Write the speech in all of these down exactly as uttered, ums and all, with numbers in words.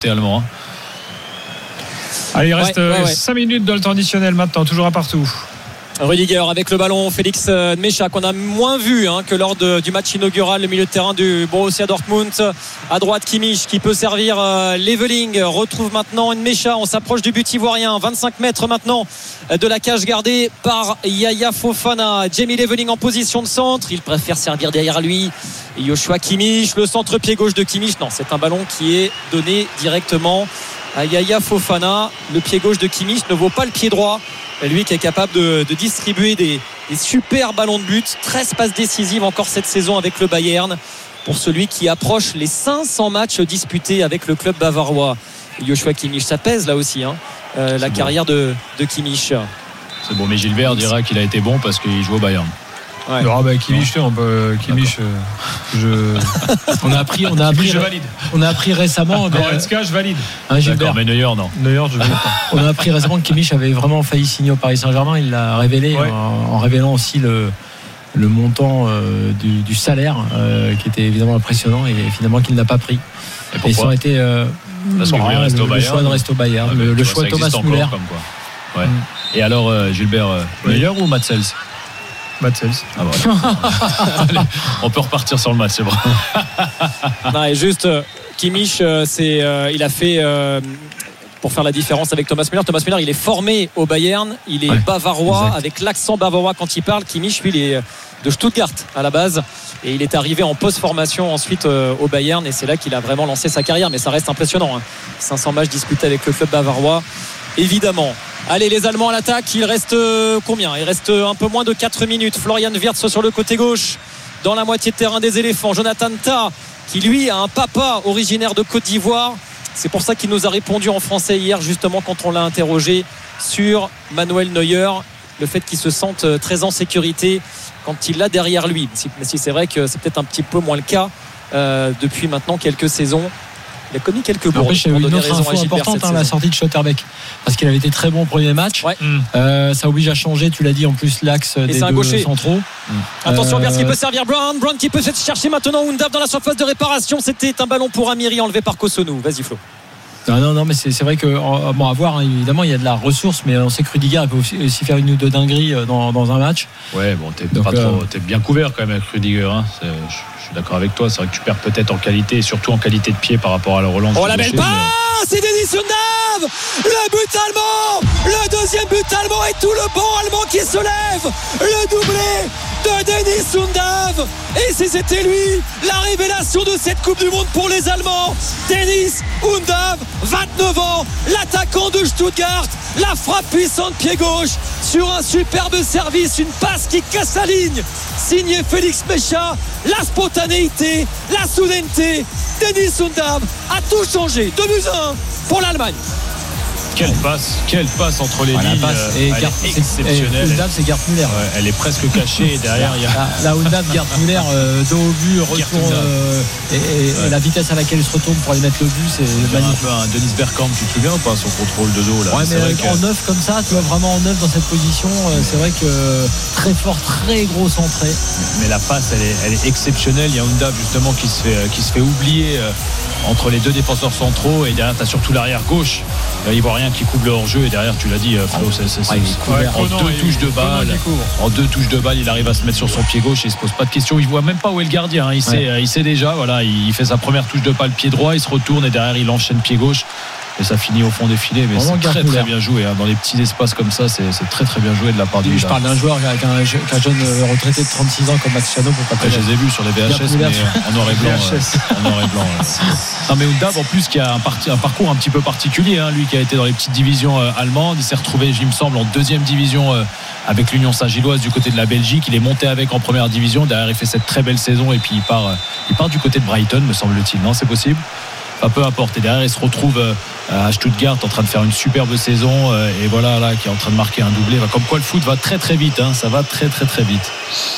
allemand. Hein. Allez, il reste ouais, ouais, ouais. cinq minutes dans le temps additionnel maintenant, toujours à partout. Rudiger avec le ballon, Félix Nmecha qu'on a moins vu hein, que lors de, du match inaugural, le milieu de terrain du Borussia Dortmund. À droite Kimmich qui peut servir euh, Leveling, retrouve maintenant Nmecha, on s'approche du but ivoirien, vingt-cinq mètres maintenant de la cage gardée par Yaya Fofana. Jamie Leveling en position de centre, il préfère servir derrière lui Joshua Kimmich, le centre pied gauche de Kimmich, non c'est un ballon qui est donné directement à Yaya Fofana. Le pied gauche de Kimmich ne vaut pas le pied droit, lui qui est capable de, de distribuer des, des super ballons de but. treize passes décisives encore cette saison avec le Bayern pour celui qui approche les cinq cents matchs disputés avec le club bavarois. Joshua Kimmich, ça pèse là aussi hein, euh, la bon. carrière de, de Kimmich. C'est bon, mais Gilbert dira qu'il a été bon parce qu'il joue au Bayern. Ouais. Ah bah Kimmich, on peut, Kimmich euh, je... on a appris on a appris Kimmich, je valide. On a appris récemment Goretzka, je valide. Hein, Gilbert, mais Neuer non. Neuer, je valide pas. On a appris récemment que Kimmich avait vraiment failli signer au Paris Saint-Germain, il l'a révélé ouais. en, en révélant aussi le le montant euh, du, du salaire euh, qui était évidemment impressionnant et finalement qu'il n'a pas pris. Et pourquoi ? Et ça aurait été euh, parce bon, que le, reste le, au Bayern, le choix de rester au Bayern, ouais, le, le choix ça Thomas Müller. Comme quoi. Ouais. Mm. Et alors euh, Gilbert, euh, oui. Neuer ou Matsels ? Matsels. Ah voilà. On peut repartir sur le match, c'est bon. Non, et juste Kimmich, euh, c'est, euh, il a fait euh, pour faire la différence avec Thomas Müller. Thomas Müller, il est formé au Bayern, il est ouais, bavarois, exact. Avec l'accent bavarois quand il parle. Kimmich, lui, il est de Stuttgart à la base et il est arrivé en post-formation ensuite euh, au Bayern et c'est là qu'il a vraiment lancé sa carrière. Mais ça reste impressionnant. Hein. cinq cents matchs disputés avec le club bavarois, évidemment. Allez, les Allemands à l'attaque, il reste euh, combien ? Il reste un peu moins de quatre minutes. Florian Wirtz sur le côté gauche, dans la moitié de terrain des éléphants. Jonathan Tah, qui lui a un papa originaire de Côte d'Ivoire. C'est pour ça qu'il nous a répondu en français hier, justement, quand on l'a interrogé sur Manuel Neuer. Le fait qu'il se sente très en sécurité quand il l'a derrière lui. Mais si c'est vrai que c'est peut-être un petit peu moins le cas euh, depuis maintenant quelques saisons. Il a commis quelques bourdes. Après, il y a eu une autre info importante, hein, la sortie de Schotterbeck, parce qu'il avait été très bon au premier match. Ouais. Euh, ça oblige à changer, tu l'as dit, en plus l'axe et des deux gaucher. Centraux. Mmh. Attention, Wirtz euh... qui peut servir Brown, Brown qui peut chercher maintenant Undav dans la surface de réparation. C'était un ballon pour Amiri enlevé par Kosonou. Vas-y Flo. Non, non, non, mais c'est, c'est vrai que bon, à voir, hein, évidemment, il y a de la ressource, mais on sait que Rudiger peut aussi, aussi faire une ou deux dingueries dans, dans un match. Ouais, bon, t'es, Donc, pas euh... trop, t'es bien couvert quand même avec Rudiger. Hein. C'est, je, je suis d'accord avec toi. C'est vrai que tu perds peut-être en qualité, et surtout en qualité de pied par rapport à la relance. Oh la belle passe, mais... c'est Denis Undav, le but allemand, le deuxième but allemand et tout le banc allemand qui se lève, le doublé de Denis Undav. Et c'était lui la révélation de cette Coupe du Monde pour les Allemands. Denis Undav, vingt-neuf ans, l'attaquant de Stuttgart, la frappe puissante pied gauche sur un superbe service, une passe qui casse la ligne, signé Félix Nmecha. La spontanéité, la soudaineté, Denis Undav a tout changé. deux buts à un pour l'Allemagne. Quelle passe, quelle passe entre les voilà, lignes, passe et elle Gert, est exceptionnelle. Undav, c'est Gerd Müller. Ouais, elle est presque cachée et derrière il y a la Undav, Gerd Müller, euh, dos au but, retour euh, et, et, ouais. et la vitesse à laquelle il se retourne pour aller mettre le but, c'est magnifique. Un peu un Dennis Bergkamp, tu te souviens ou pas, son contrôle de dos là. Ouais, mais vrai en que... neuf comme ça, tu vois, vraiment en neuf dans cette position, euh, c'est vrai que très fort, très gros centré. Mais la passe, elle est, elle est exceptionnelle. Il y a Undav justement qui se fait, qui se fait oublier euh, entre les deux défenseurs centraux et derrière tu as surtout l'arrière gauche. Il voit rien qui couvre le hors-jeu et derrière tu l'as dit Flo, c'est, c'est, c'est, c'est, ouais, en deux touches de balle en deux touches de balle il arrive à se mettre sur son pied gauche et il se pose pas de questions, il voit même pas où est le gardien, hein. il, sait, ouais. il sait déjà, voilà, il fait sa première touche de balle pied droit, il se retourne et derrière il enchaîne pied gauche et ça finit au fond des filets, mais vraiment c'est très très bien joué, hein. Dans les petits espaces comme ça c'est, c'est très très bien joué de la part du je parle d'un joueur avec un, un jeune retraité de trente-six ans comme Max Chano, pour pas je les ai vus sur les V H S mais en noir et blanc en noir et blanc non mais Undav en plus qui a un, parti, un parcours un petit peu particulier, hein, lui qui a été dans les petites divisions euh, allemandes, il s'est retrouvé il me semble en deuxième division euh, avec l'Union Saint-Gilloise du côté de la Belgique, il est monté avec en première division, derrière il fait cette très belle saison et puis il part, euh, il part du côté de Brighton me semble-t-il, non c'est possible? Enfin, peu importe, et derrière il se retrouve euh, à Stuttgart en train de faire une superbe saison euh, et voilà là qui est en train de marquer un doublé, comme quoi le foot va très très vite, hein, ça va très très très vite.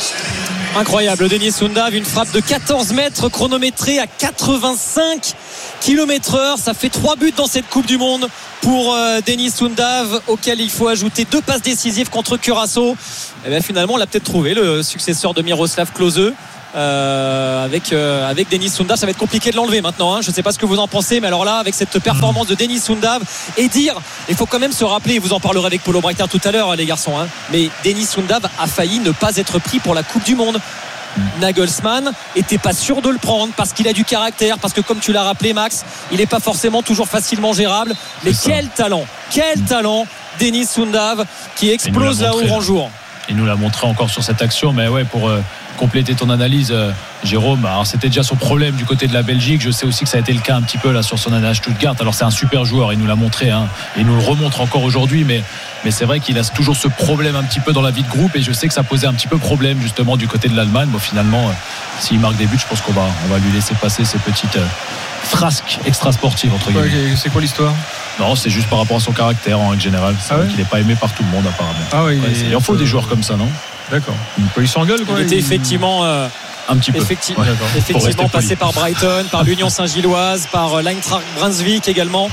Incroyable, Denis Undav, une frappe de quatorze mètres chronométrée à quatre-vingt-cinq kilomètres heure, ça fait trois buts dans cette Coupe du Monde pour euh, Denis Undav, auquel il faut ajouter deux passes décisives contre Curaçao. Et bien finalement on l'a peut-être trouvé, le successeur de Miroslav Klose. euh, avec, euh, avec Denis Sundav. Ça va être compliqué de l'enlever maintenant, hein. Je ne sais pas ce que vous en pensez, mais alors là, avec cette performance de Denis Sundav, et dire, il faut quand même se rappeler, vous en parlerez avec Polo Breitner tout à l'heure, les garçons, hein, mais Denis Sundav a failli ne pas être pris pour la Coupe du Monde. Nagelsmann était pas sûr de le prendre parce qu'il a du caractère, parce que comme tu l'as rappelé, Max, il n'est pas forcément toujours facilement gérable, mais quel talent, quel talent Denis Sundav qui explose là au grand jour. Il nous l'a montré encore sur cette action, mais ouais, pour euh, compléter ton analyse, euh, Jérôme, alors c'était déjà son problème du côté de la Belgique. Je sais aussi que ça a été le cas un petit peu là sur son année à Stuttgart. Alors c'est un super joueur, il nous l'a montré, hein, il nous le remontre encore aujourd'hui, mais, mais c'est vrai qu'il a toujours ce problème un petit peu dans la vie de groupe, et je sais que ça posait un petit peu problème justement du côté de l'Allemagne. Bon, finalement, euh, s'il marque des buts, je pense qu'on va, on va lui laisser passer ces petites euh, frasques extra-sportives entre guillemets. Ouais, c'est quoi l'histoire? Non, c'est juste par rapport à son caractère en règle générale. C'est ah ouais qu'il n'est pas aimé par tout le monde apparemment. Ah oui, ouais, il en faut des joueurs comme ça, non? D'accord. Il s'engueule quoi. Il était effectivement euh, un petit peu. Effecti- ouais, effectivement passé par Brighton, par l'Union Saint-Gilloise, par l'Eintracht Brunswick également.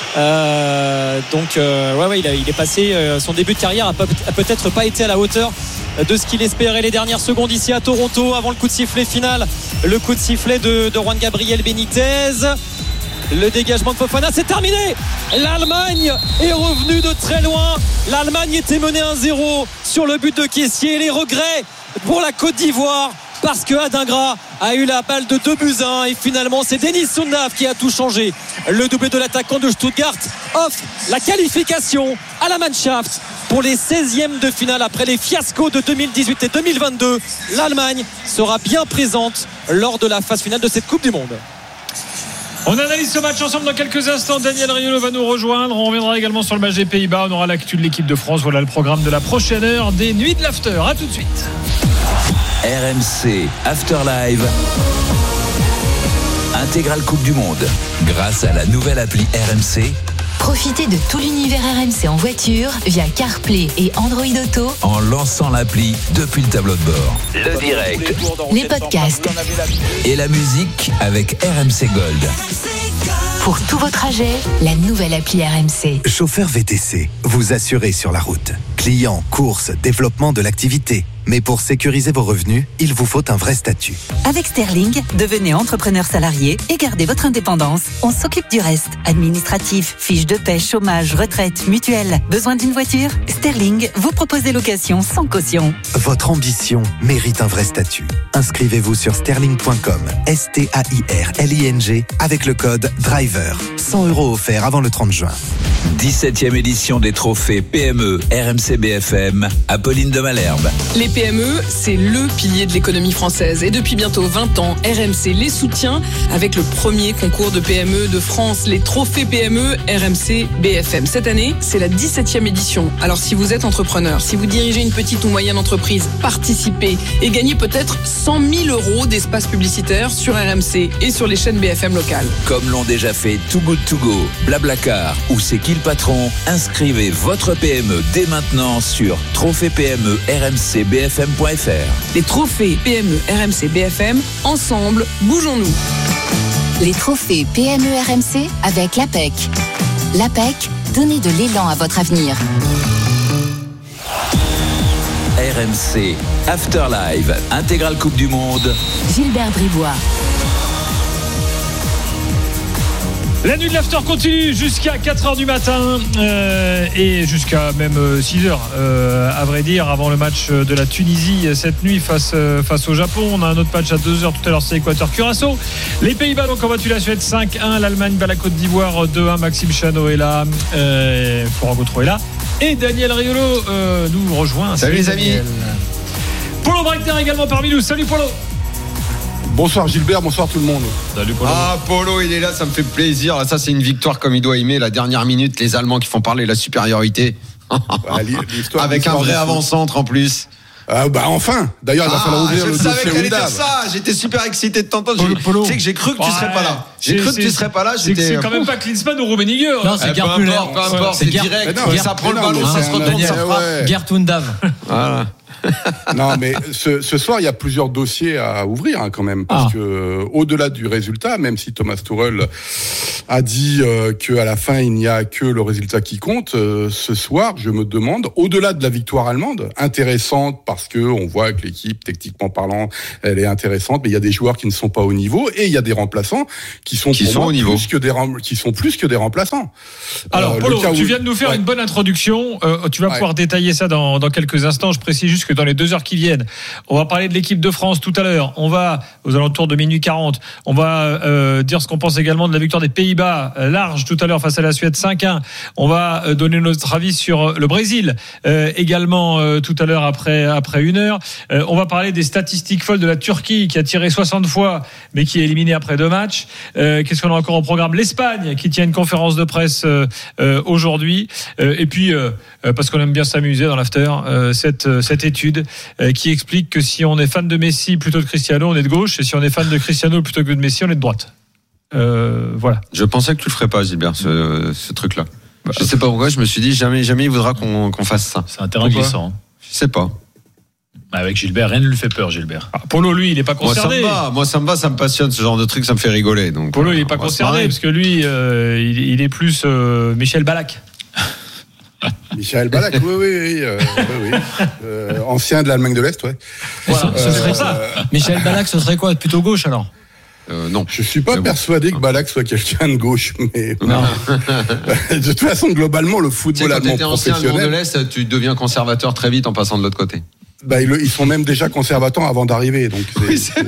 Euh, donc euh, ouais, ouais, il, a, il est passé. Euh, son début de carrière a, a peut-être pas été à la hauteur de ce qu'il espérait. Les dernières secondes ici à Toronto avant le coup de sifflet final, le coup de sifflet de, de Juan Gabriel Benitez. Le dégagement de Fofana, c'est terminé. L'Allemagne est revenue de très loin. L'Allemagne était menée un zéro sur le but de Kessié. Les regrets pour la Côte d'Ivoire parce que Adingra a eu la balle de deux buts à un, et finalement c'est Denis Sundav qui a tout changé. Le doublé de l'attaquant de Stuttgart offre la qualification à la Mannschaft pour les seizièmes de finale après les fiascos de deux mille dix-huit et deux mille vingt-deux. L'Allemagne sera bien présente lors de la phase finale de cette Coupe du Monde. On analyse ce match ensemble dans quelques instants. Daniel Riolo va nous rejoindre. On reviendra également sur le match des Pays-Bas. On aura l'actu de l'équipe de France. Voilà le programme de la prochaine heure des Nuits de l'After. A tout de suite. R M C After Live. Intégrale Coupe du Monde. Grâce à la nouvelle appli R M C. Profitez de tout l'univers R M C en voiture via CarPlay et Android Auto en lançant l'appli depuis le tableau de bord. Le direct, les podcasts et la musique avec R M C Gold. Pour tous vos trajets, la nouvelle appli R M C. Chauffeur V T C, vous assurez sur la route. Clients, courses, développement de l'activité. Mais pour sécuriser vos revenus, il vous faut un vrai statut. Avec Sterling, devenez entrepreneur salarié et gardez votre indépendance. On s'occupe du reste. Administratif, fiches de paie, chômage, retraite, mutuelle. Besoin d'une voiture? Sterling vous propose des locations sans caution. Votre ambition mérite un vrai statut. Inscrivez-vous sur sterling point com, S T A I R L I N G, avec le code DRIVER. cent euros offerts avant le trente juin. dix-septième édition des trophées P M E R M C B F M, Apolline de Malherbe. Les P M E, c'est le pilier de l'économie française. Et depuis bientôt vingt ans, R M C les soutient avec le premier concours de P M E de France, les trophées P M E R M C B F M. Cette année, c'est la dix-septième édition. Alors si vous êtes entrepreneur, si vous dirigez une petite ou moyenne entreprise, participez et gagnez peut-être cent mille euros d'espace publicitaire sur R M C et sur les chaînes B F M locales. Comme l'ont déjà fait Too Good To Go, Blablacar ou C'est qui le patron, inscrivez votre P M E dès maintenant sur trophée P M E R M C B F M point F R. Les trophées P M E R M C B F M, ensemble, bougeons-nous. Les trophées P M E R M C avec l'A P E C. L'A P E C, donnez de l'élan à votre avenir. R M C After Live, intégrale Coupe du Monde. Gilbert Bribois. La nuit de l'after continue jusqu'à quatre heures du matin euh, et jusqu'à même six heures euh, à vrai dire, avant le match de la Tunisie cette nuit face, euh, face au Japon. On a un autre match à deux heures tout à l'heure, c'est Équateur-Curaçao. Les Pays-Bas donc ont battu la Suède cinq un, l'Allemagne bat la Côte d'Ivoire deux un. Maxime Chano est là, euh, Florent Gautreau est là et Daniel Riolo euh, nous rejoint. Salut les amis. Polo Breitner également parmi nous. Salut Polo. Bonsoir Gilbert, bonsoir tout le monde. Salut Polo. Ah Polo, il est là, ça me fait plaisir. Ça c'est une victoire comme il doit aimer. La dernière minute, les Allemands qui font parler la supériorité. l'histoire, Avec l'histoire un vrai avant-centre en plus. Euh, bah enfin. D'ailleurs, il va ah, falloir ouvrir je le savais dossier qu'elle était Undav. ça. J'étais super excité de t'entendre. Polo, Polo. Tu sais que j'ai cru que tu Ouais, serais pas là. J'ai cru que tu serais pas là. C'est, c'est quand même pas Klinsmann ou Rummenigge. Non, c'est Eh, Gerd peu Müller. importe, peu importe, c'est Gerd- direct. Mais non, ça prend le mais non, ballon, mais ça c'est se un retourne, Daniel, ça frappe. ouais. Gerd Undav. Voilà. Non, mais ce, ce soir, il y a plusieurs dossiers à ouvrir hein, quand même, parce ah. que euh, au-delà du résultat, même si Thomas Tuchel a dit euh, qu'à la fin il n'y a que le résultat qui compte, euh, ce soir, je me demande, au-delà de la victoire allemande, intéressante parce que on voit que l'équipe, techniquement parlant, elle est intéressante, mais il y a des joueurs qui ne sont pas au niveau et il y a des remplaçants qui sont qui pour sont moi au niveau, plus que des qui sont plus que des remplaçants. Alors, euh, Polo, tu viens de nous faire ouais. une bonne introduction. Euh, tu vas ouais. pouvoir détailler ça dans, dans quelques instants. Je précise juste que dans les deux heures qui viennent, on va parler de l'équipe de France tout à l'heure. On va, aux alentours de minuit quarante, on va euh, dire ce qu'on pense également de la victoire des Pays-Bas, euh, large tout à l'heure face à la Suède cinq un. On va euh, donner notre avis sur le Brésil, euh, également euh, tout à l'heure après, après une heure. Euh, on va parler des statistiques folles de la Turquie qui a tiré soixante fois, mais qui est éliminée après deux matchs. Euh, qu'est-ce qu'on a encore au programme ? L'Espagne qui tient une conférence de presse euh, euh, aujourd'hui. Euh, et puis, euh, parce qu'on aime bien s'amuser dans l'after, euh, cette, cette étude euh, qui explique que si on est fan de Messi plutôt que Cristiano, on est de gauche, et si on est fan de Cristiano plutôt que de Messi, on est de droite. Euh, voilà. Je pensais que tu le ferais pas, Gilbert, ce, ce truc-là. Bah, je sais pas pourquoi, je me suis dit jamais, jamais il voudra qu'on, qu'on fasse ça. C'est un terrain glissant. Hein. Je sais pas. Avec Gilbert, rien ne lui fait peur, Gilbert. Ah, Polo, lui, il n'est pas concerné. Moi, ça me va, moi, ça me va, ça me passionne, ce genre de truc, ça me fait rigoler. Donc, Polo, il n'est pas concerné, parce que lui, euh, il, il est plus euh, Michel Ballack. Michel Ballack, oui, oui, oui, euh, oui, oui. Euh, ancien de l'Allemagne de l'Est, ouais. Voilà, ce, ce serait ça. Michel Ballack, ce serait quoi ? Plutôt gauche, alors ? Euh, non. Je suis pas mais persuadé bon. que Ballack soit quelqu'un de gauche, mais non. De toute façon, globalement, le football allemand professionnel. Quand tu étais ancien de l'Est, tu deviens conservateur très vite en passant de l'autre côté. Bah, ils, ils sont même déjà conservateurs avant d'arriver. Donc c'est, oui, c'est...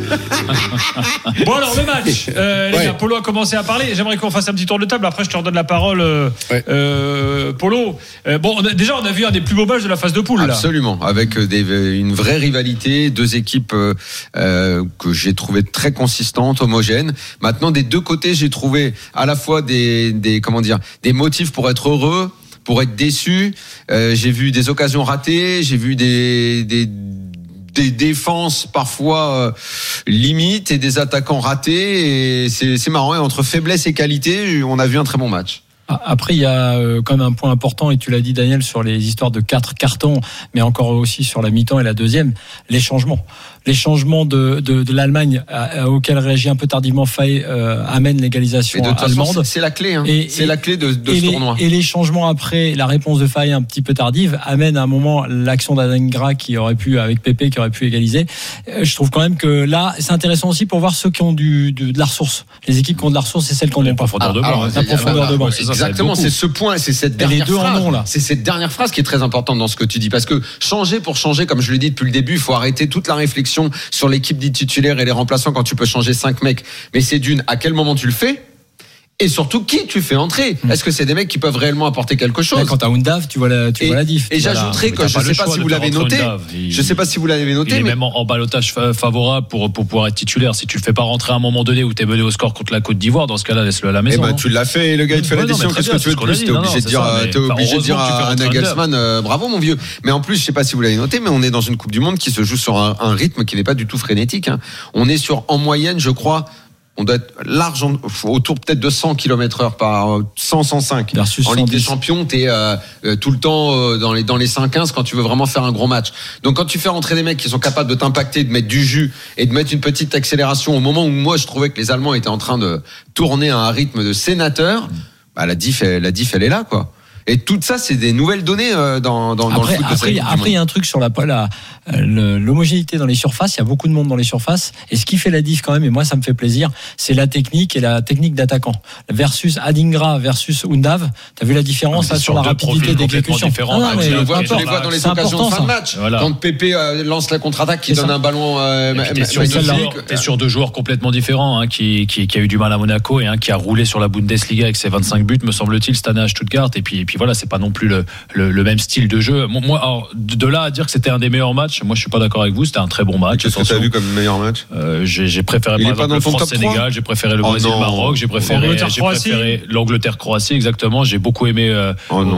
Bon alors le match, euh, les ouais. gars, Polo a commencé à parler. J'aimerais qu'on fasse un petit tour de table. Après je te redonne la parole, euh, ouais. euh, Polo. Euh, bon, on a, déjà on a vu un des plus beaux matchs de la phase de poule. Absolument, là. Avec des, une vraie rivalité, deux équipes euh, euh, que j'ai trouvé très consistantes, homogènes. Maintenant des deux côtés, j'ai trouvé à la fois des, des comment dire, des motifs pour être heureux, pour être déçu. Euh, j'ai vu des occasions ratées, j'ai vu des, des, des défenses parfois euh, limites et des attaquants ratés. Et c'est, c'est marrant. Et entre faiblesse et qualité, on a vu un très bon match. Après, il y a quand même un point important, et tu l'as dit, Daniel, sur les histoires de quatre cartons, mais encore aussi sur la mi-temps et la deuxième, les changements. Les changements de, de, de l'Allemagne à, auxquels réagit un peu tardivement Faye euh, amène l'égalisation de allemande. Façon, c'est la clé, hein. et, c'est et, la clé de, de ce les, tournoi. Et les changements après, la réponse de Faye un petit peu tardive, amène à un moment l'action d'Adingra qui aurait pu, avec Pépé, qui aurait pu égaliser. Euh, je trouve quand même que là, c'est intéressant aussi pour voir ceux qui ont du, du, de la ressource. Les équipes qui ont de la ressource, c'est celles qui ont la profondeur de banc. La profondeur de banc. Exactement, c'est ce point, c'est cette dernière phrase. Ont, c'est cette dernière phrase qui est très importante dans ce que tu dis, parce que changer pour changer, comme je l'ai dit depuis le début, il faut arrêter toute la réflexion sur l'équipe dite titulaire et les remplaçants quand tu peux changer cinq mecs. Mais c'est d'une, à quel moment tu le fais? Et surtout, qui tu fais entrer? Est-ce que c'est des mecs qui peuvent réellement apporter quelque chose? Là, quand t'as Undav, tu vois la, tu et, vois la diff. Et j'ajouterais que je sais pas si vous l'avez noté. Je sais pas si vous l'avez noté. Il est même en ballottage favorable pour, pour pouvoir être titulaire. Si tu le fais pas rentrer à un moment donné où t'es mené au score contre la Côte d'Ivoire, dans ce cas-là, laisse-le à la maison. Eh ben, tu l'as fait et le gars, il te fait la décision. Qu'est-ce que tu veux de plus? T'es obligé de dire, t'es obligé de dire à Nagelsmann, bravo, mon vieux. Mais en plus, je sais pas si vous l'avez noté, mais on est dans une Coupe du Monde qui se joue sur un, un rythme qui n'est pas du tout frénétique, hein. On est sur, en moyenne, je crois, on doit être large, autour peut-être de cent kilomètres heure par cent, cent cinq. Versus en Ligue des Champions, t'es euh, tout le temps euh, dans les dans les cent quinze quand tu veux vraiment faire un gros match. Donc quand tu fais rentrer des mecs qui sont capables de t'impacter, de mettre du jus et de mettre une petite accélération au moment où moi je trouvais que les Allemands étaient en train de tourner à un rythme de sénateur, bah la diff, la diff elle est là, quoi. Et tout ça, c'est des nouvelles données euh, dans, dans, après, dans le foot. Après, après, il y a un truc sur la, la l'homogénéité dans les surfaces. Il y a beaucoup de monde dans les surfaces. Et ce qui fait la diff quand même, et moi ça me fait plaisir, c'est la technique et la technique d'attaquant. Versus Adingra versus Undav. T'as vu la différence là, sur la rapidité d'exécution? Ah non, mais tu, vois, tu les vois dans les occasions de fin de match. Voilà. Quand Pépé euh, lance la contre-attaque, qui donne ça. Un ballon euh, t'es, sur deux, t'es sur deux joueurs complètement différents, hein, qui, qui, qui a eu du mal à Monaco et un hein, qui a roulé sur la Bundesliga avec ses vingt-cinq buts, me semble-t-il, cette année à Stuttgart. Et puis, et puis voilà, c'est pas non plus le, le, le même style de jeu. Moi, alors, de là à dire que c'était un des meilleurs matchs, moi je suis pas d'accord avec vous. C'était un très bon match. Qu'est-ce que t'as vu comme meilleur match? euh, j'ai, j'ai préféré par exemple, le France-Sénégal, j'ai préféré le Brésil-Maroc, j'ai préféré, j'ai préféré l'Angleterre-Croatie exactement. J'ai beaucoup aimé. Euh, oh non.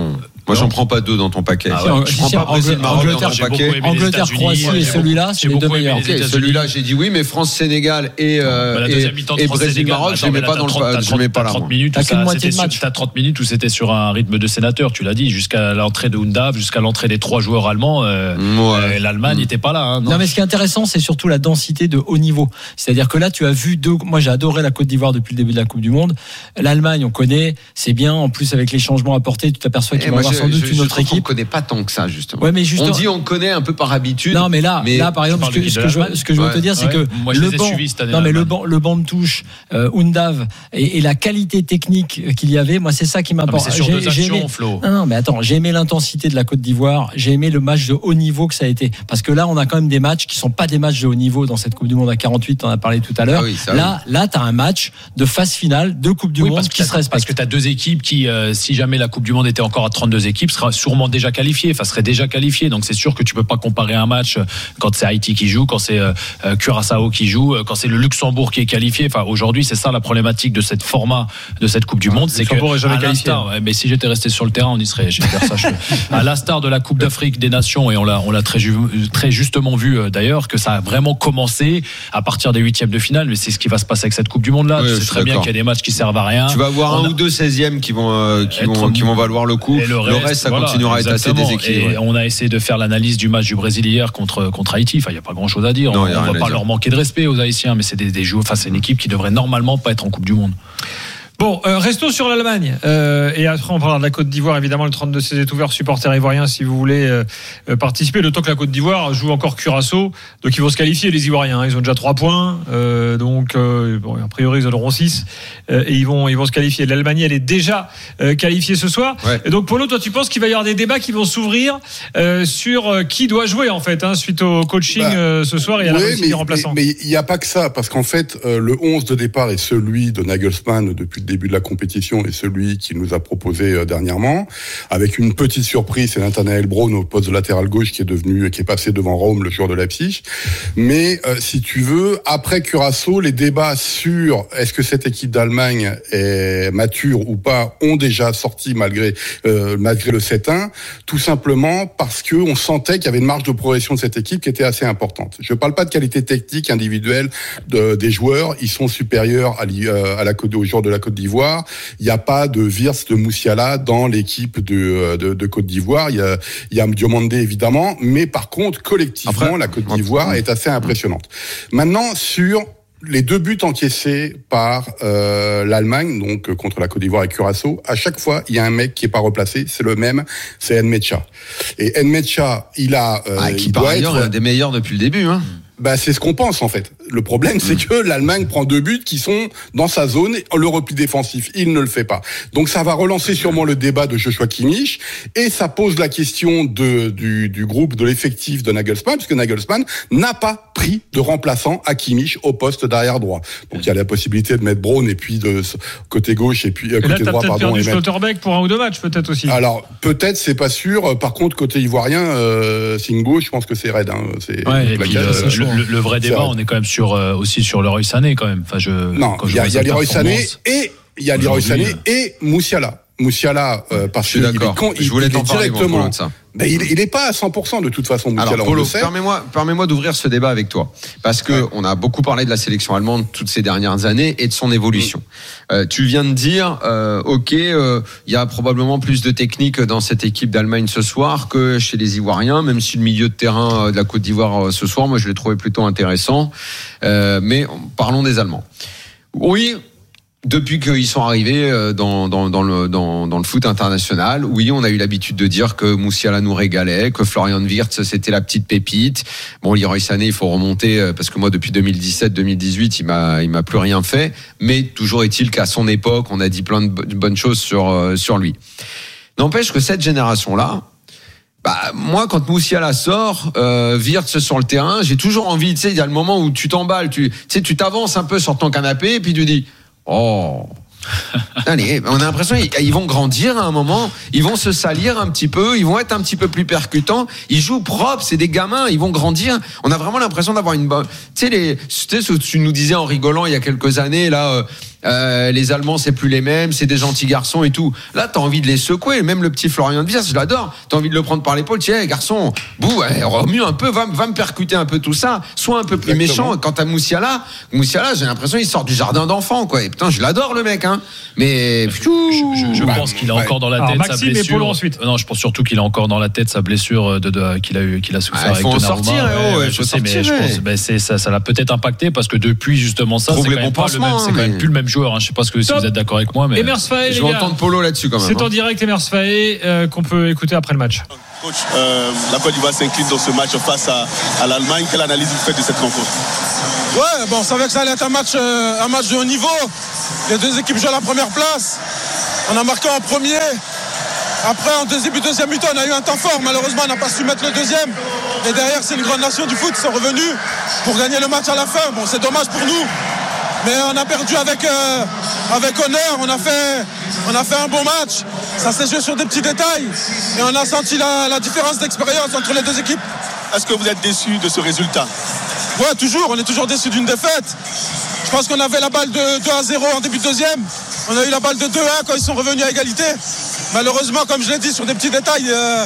Moi, j'en prends pas deux dans ton paquet. Ah ouais. Je prends pas Brésil, Maroc dans ton paquet. Angleterre, Croatie et celui-là, c'est les deux meilleurs. Okay, celui-là, j'ai dit oui, mais France, Sénégal et, euh, bah, et, et Brésil, Maroc, je ne mets pas dans le, je mets pas là. trente minutes, t'as moitié de match. T'as trente minutes où c'était sur un rythme de sénateur, tu l'as dit, jusqu'à l'entrée de Undav, jusqu'à l'entrée des trois joueurs allemands, euh, ouais. L'Allemagne n'était mmh. pas là. Hein, non. non, mais ce qui est intéressant, c'est surtout la densité de haut niveau. C'est-à-dire que là, tu as vu deux. Moi, j'ai adoré la Côte d'Ivoire depuis le début de la Coupe du Monde. L'Allemagne, on connaît, c'est bien. En plus, avec les changements apportés, tu t'aperçois qu'il va y avoir sans doute je, une je autre équipe. On ne connaît pas tant que ça, justement. Ouais, mais justement, on dit on connaît un peu par habitude. Non, mais là, mais là par exemple, ce que, ce que je, ce que je veux ouais. te dire, c'est ouais. que Moi, le banc, non, mais le banc, le banc de touche, euh, Undav et, et la qualité technique qu'il y avait, moi, c'est ça qui m'apporte. C'est sur j'ai, deux actions, aimé, Flo. Non, mais attends, j'ai aimé l'intensité de la Côte d'Ivoire, j'ai aimé le match de haut niveau que ça a été, parce que là, on a quand même des matchs qui sont pas des matchs de haut niveau dans cette Coupe du Monde à quarante-huit. On en a parlé tout à l'heure. Ah oui, là, oui. là, t'as un match de phase finale de Coupe du oui, Monde qui se respecte. Parce que t'as deux équipes qui, euh, si jamais la Coupe du Monde était encore à trente-deux équipes, sera sûrement déjà qualifiée, enfin serait déjà qualifiée. Donc c'est sûr que tu peux pas comparer un match quand c'est Haïti qui joue, quand c'est euh, Curaçao qui joue, quand c'est le Luxembourg qui est qualifié. Enfin aujourd'hui, c'est ça la problématique de cette format de cette Coupe du Monde, c'est que est jamais qualifié. Ouais, mais si j'étais resté sur le terrain, on y serait. J'espère ça. Je... À l'instar de la Coupe d'Afrique des Nations, et on l'a, on l'a très, ju... très justement vu euh, d'ailleurs, que ça a vraiment commencé à partir des huitièmes de finale. Mais c'est ce qui va se passer avec cette Coupe du Monde là. Oui, tu sais très d'accord. bien qu'il y a des matchs qui servent à rien. Tu vas avoir on un a... ou deux seizièmes qui vont euh, qui vont qui vont valoir le coup. Et le reste, le reste ça voilà, continuera à être assez déséquilibré. Et on a essayé de faire l'analyse du match du Brésil hier contre contre Haïti. Enfin, il y a pas grand chose à dire. Non, on ne va pas dire. leur manquer de respect aux Haïtiens, mais c'est des, des joueurs. Enfin, c'est une équipe qui devrait normalement pas être en Coupe du Monde. Bon, euh, restons sur l'Allemagne euh, et après on parlera de la Côte d'Ivoire. Évidemment, le trente-deux seize est ouvert, supporters ivoiriens si vous voulez euh, participer. Le temps que la Côte d'Ivoire joue encore Curaçao, donc ils vont se qualifier les Ivoiriens. Ils ont déjà trois points, euh, donc euh, bon, a priori ils en auront six euh, et ils vont ils vont se qualifier. L'Allemagne elle est déjà euh, qualifiée ce soir. Ouais. Et donc Polo, toi tu penses qu'il va y avoir des débats qui vont s'ouvrir euh, sur euh, qui doit jouer en fait hein, suite au coaching bah, euh, ce soir et à ouais, la des remplaçants. Mais il n'y a pas que ça parce qu'en fait euh, le onze de départ est celui de Nagelsmann depuis début de la compétition et celui qu'il nous a proposé euh, dernièrement, avec une petite surprise, c'est Nathanael Braun au poste de latéral gauche qui est devenu, qui est passé devant Rome, le joueur de Leipzig. Mais euh, si tu veux, après Curaçao, les débats sur est-ce que cette équipe d'Allemagne est mature ou pas ont déjà sorti malgré euh, malgré le sept un, tout simplement parce que on sentait qu'il y avait une marge de progression de cette équipe qui était assez importante. Je parle pas de qualité technique individuelle de, des joueurs, ils sont supérieurs à, à la Côte, aux joueurs de la Côte d'Ivoire. Il n'y a pas de Wirtz, de Moussiala dans l'équipe de, de, de Côte d'Ivoire. Il y a, il y a Diomandé évidemment, mais par contre collectivement Après, la Côte d'Ivoire est assez impressionnante. Maintenant sur les deux buts encaissés par euh, l'Allemagne, donc contre la Côte d'Ivoire et Curaçao, à chaque fois il y a un mec qui est pas replacé, c'est le même, c'est Nmecha. Et Nmecha, il a, euh, ah, qui il par doit ailleurs être un des meilleurs depuis le début, hein. Bah, c'est ce qu'on pense, en fait. Le problème, c'est que l'Allemagne prend deux buts qui sont dans sa zone. Le repli défensif, il ne le fait pas. Donc, ça va relancer sûrement le débat de Joshua Kimmich. Et ça pose la question de, du, du groupe, de l'effectif de Nagelsmann, puisque Nagelsmann n'a pas pris de remplaçant à Kimmich au poste d'arrière droit. Donc, il y a la possibilité de mettre Braun et puis de côté gauche et puis euh, côté et là, droit, t'as pardon. Perdu et mettre... Schlotterbeck pour un ou deux matchs, peut-être aussi. Alors, peut-être, c'est pas sûr. Par contre, côté ivoirien, euh, Singo, je pense que c'est raide, hein. C'est, ouais, et puis le, le, le vrai débat, on est quand même sur euh, aussi sur Leroy Sané quand même. Enfin, je. Non, il y a, y a Leroy Sané et il y a Leroy Sané et Moussiala. Moussiala, euh, parce que il est con, il, je voulais il t'en est parler directement. De ça. Ben, il, il est pas à cent pour cent de toute façon. Moussiala, Alors, Polo, permets-moi, permets-moi d'ouvrir ce débat avec toi, parce que ouais. on a beaucoup parlé de la sélection allemande toutes ces dernières années et de son évolution. Mmh. Euh, tu viens de dire, euh, ok, il euh, y a probablement plus de technique dans cette équipe d'Allemagne ce soir que chez les Ivoiriens, même si le milieu de terrain de la Côte d'Ivoire ce soir, moi je l'ai trouvé plutôt intéressant. Euh, mais parlons des Allemands. Oui. Depuis qu'ils sont arrivés dans, dans, dans, le, dans, dans le foot international, oui, on a eu l'habitude de dire que Moussiala nous régalait, que Florian Wirtz, c'était la petite pépite. Bon, Leroy Sané, il faut remonter, parce que moi, depuis deux mille dix-sept deux mille dix-huit, il m'a, il m'a plus rien fait. Mais toujours est-il qu'à son époque, on a dit plein de bonnes choses sur, sur lui. N'empêche que cette génération-là, bah, moi, quand Moussiala sort, euh, Wirtz sur le terrain, j'ai toujours envie, tu sais, il y a le moment où tu t'emballes, tu, tu sais, tu t'avances un peu sur ton canapé, et puis tu dis, oh, allez, on a l'impression qu'ils vont grandir à un moment, ils vont se salir un petit peu, ils vont être un petit peu plus percutants, ils jouent propre, c'est des gamins, ils vont grandir. On a vraiment l'impression d'avoir une bonne, tu sais, les, tu sais, ce que tu nous disais en rigolant il y a quelques années là. Euh, euh, les Allemands c'est plus les mêmes, c'est des gentils garçons et tout. Là t'as envie de les secouer, même le petit Florian de Viers, je l'adore, t'as envie de le prendre par l'épaule, tiens hey, garçon, bouh, ouais, remue un peu, va, va me percuter un peu tout ça, sois un peu plus Exactement. méchant. Quant à Moussiala, Moussiala j'ai l'impression il sort du jardin d'enfants quoi, et putain je l'adore le mec hein, mais je, je, je bah, pense qu'il a ouais. encore dans la tête Alors, Maxime sa blessure. Ensuite. Non, je pense surtout qu'il a encore dans la tête sa blessure de, de, qu'il a eu, qu'il a souffert ah, avec Donnarumma. Sortir, ouais, ouais, ouais, je sais, mais je pense, ben, c'est, ça, ça l'a peut-être impacté parce que depuis justement ça, Trouve c'est quand même pas le même, c'est quand même plus le même joueur. Hein. Je sais pas ce que, si vous êtes d'accord avec moi, mais Emers Faé, je vais entendre Polo là-dessus quand même. C'est en direct Emers Faé euh, qu'on peut écouter après le match. Coach, euh, la Côte d'Ivoire s'incline dans ce match face à, à l'Allemagne. Quelle analyse vous faites de cette rencontre? Ouais, bon, on savait que ça allait être un match, euh, un match de haut niveau. Les deux équipes jouent à la première place. On a marqué en premier. Après, en début de deuxième mi-temps, on a eu un temps fort. Malheureusement, on n'a pas su mettre le deuxième. Et derrière, c'est une grande nation du foot. Ils sont revenus pour gagner le match à la fin. Bon, c'est dommage pour nous. Mais on a perdu avec, euh, avec honneur. On a, fait, on a fait un bon match. Ça s'est joué sur des petits détails. Et on a senti la, la différence d'expérience entre les deux équipes. Est-ce que vous êtes déçu de ce résultat? Ouais, toujours. On est toujours déçu d'une défaite. Je pense qu'on avait la balle de deux à zéro en début de deuxième. On a eu la balle de deux à un quand ils sont revenus à égalité. Malheureusement, comme je l'ai dit, sur des petits détails, euh,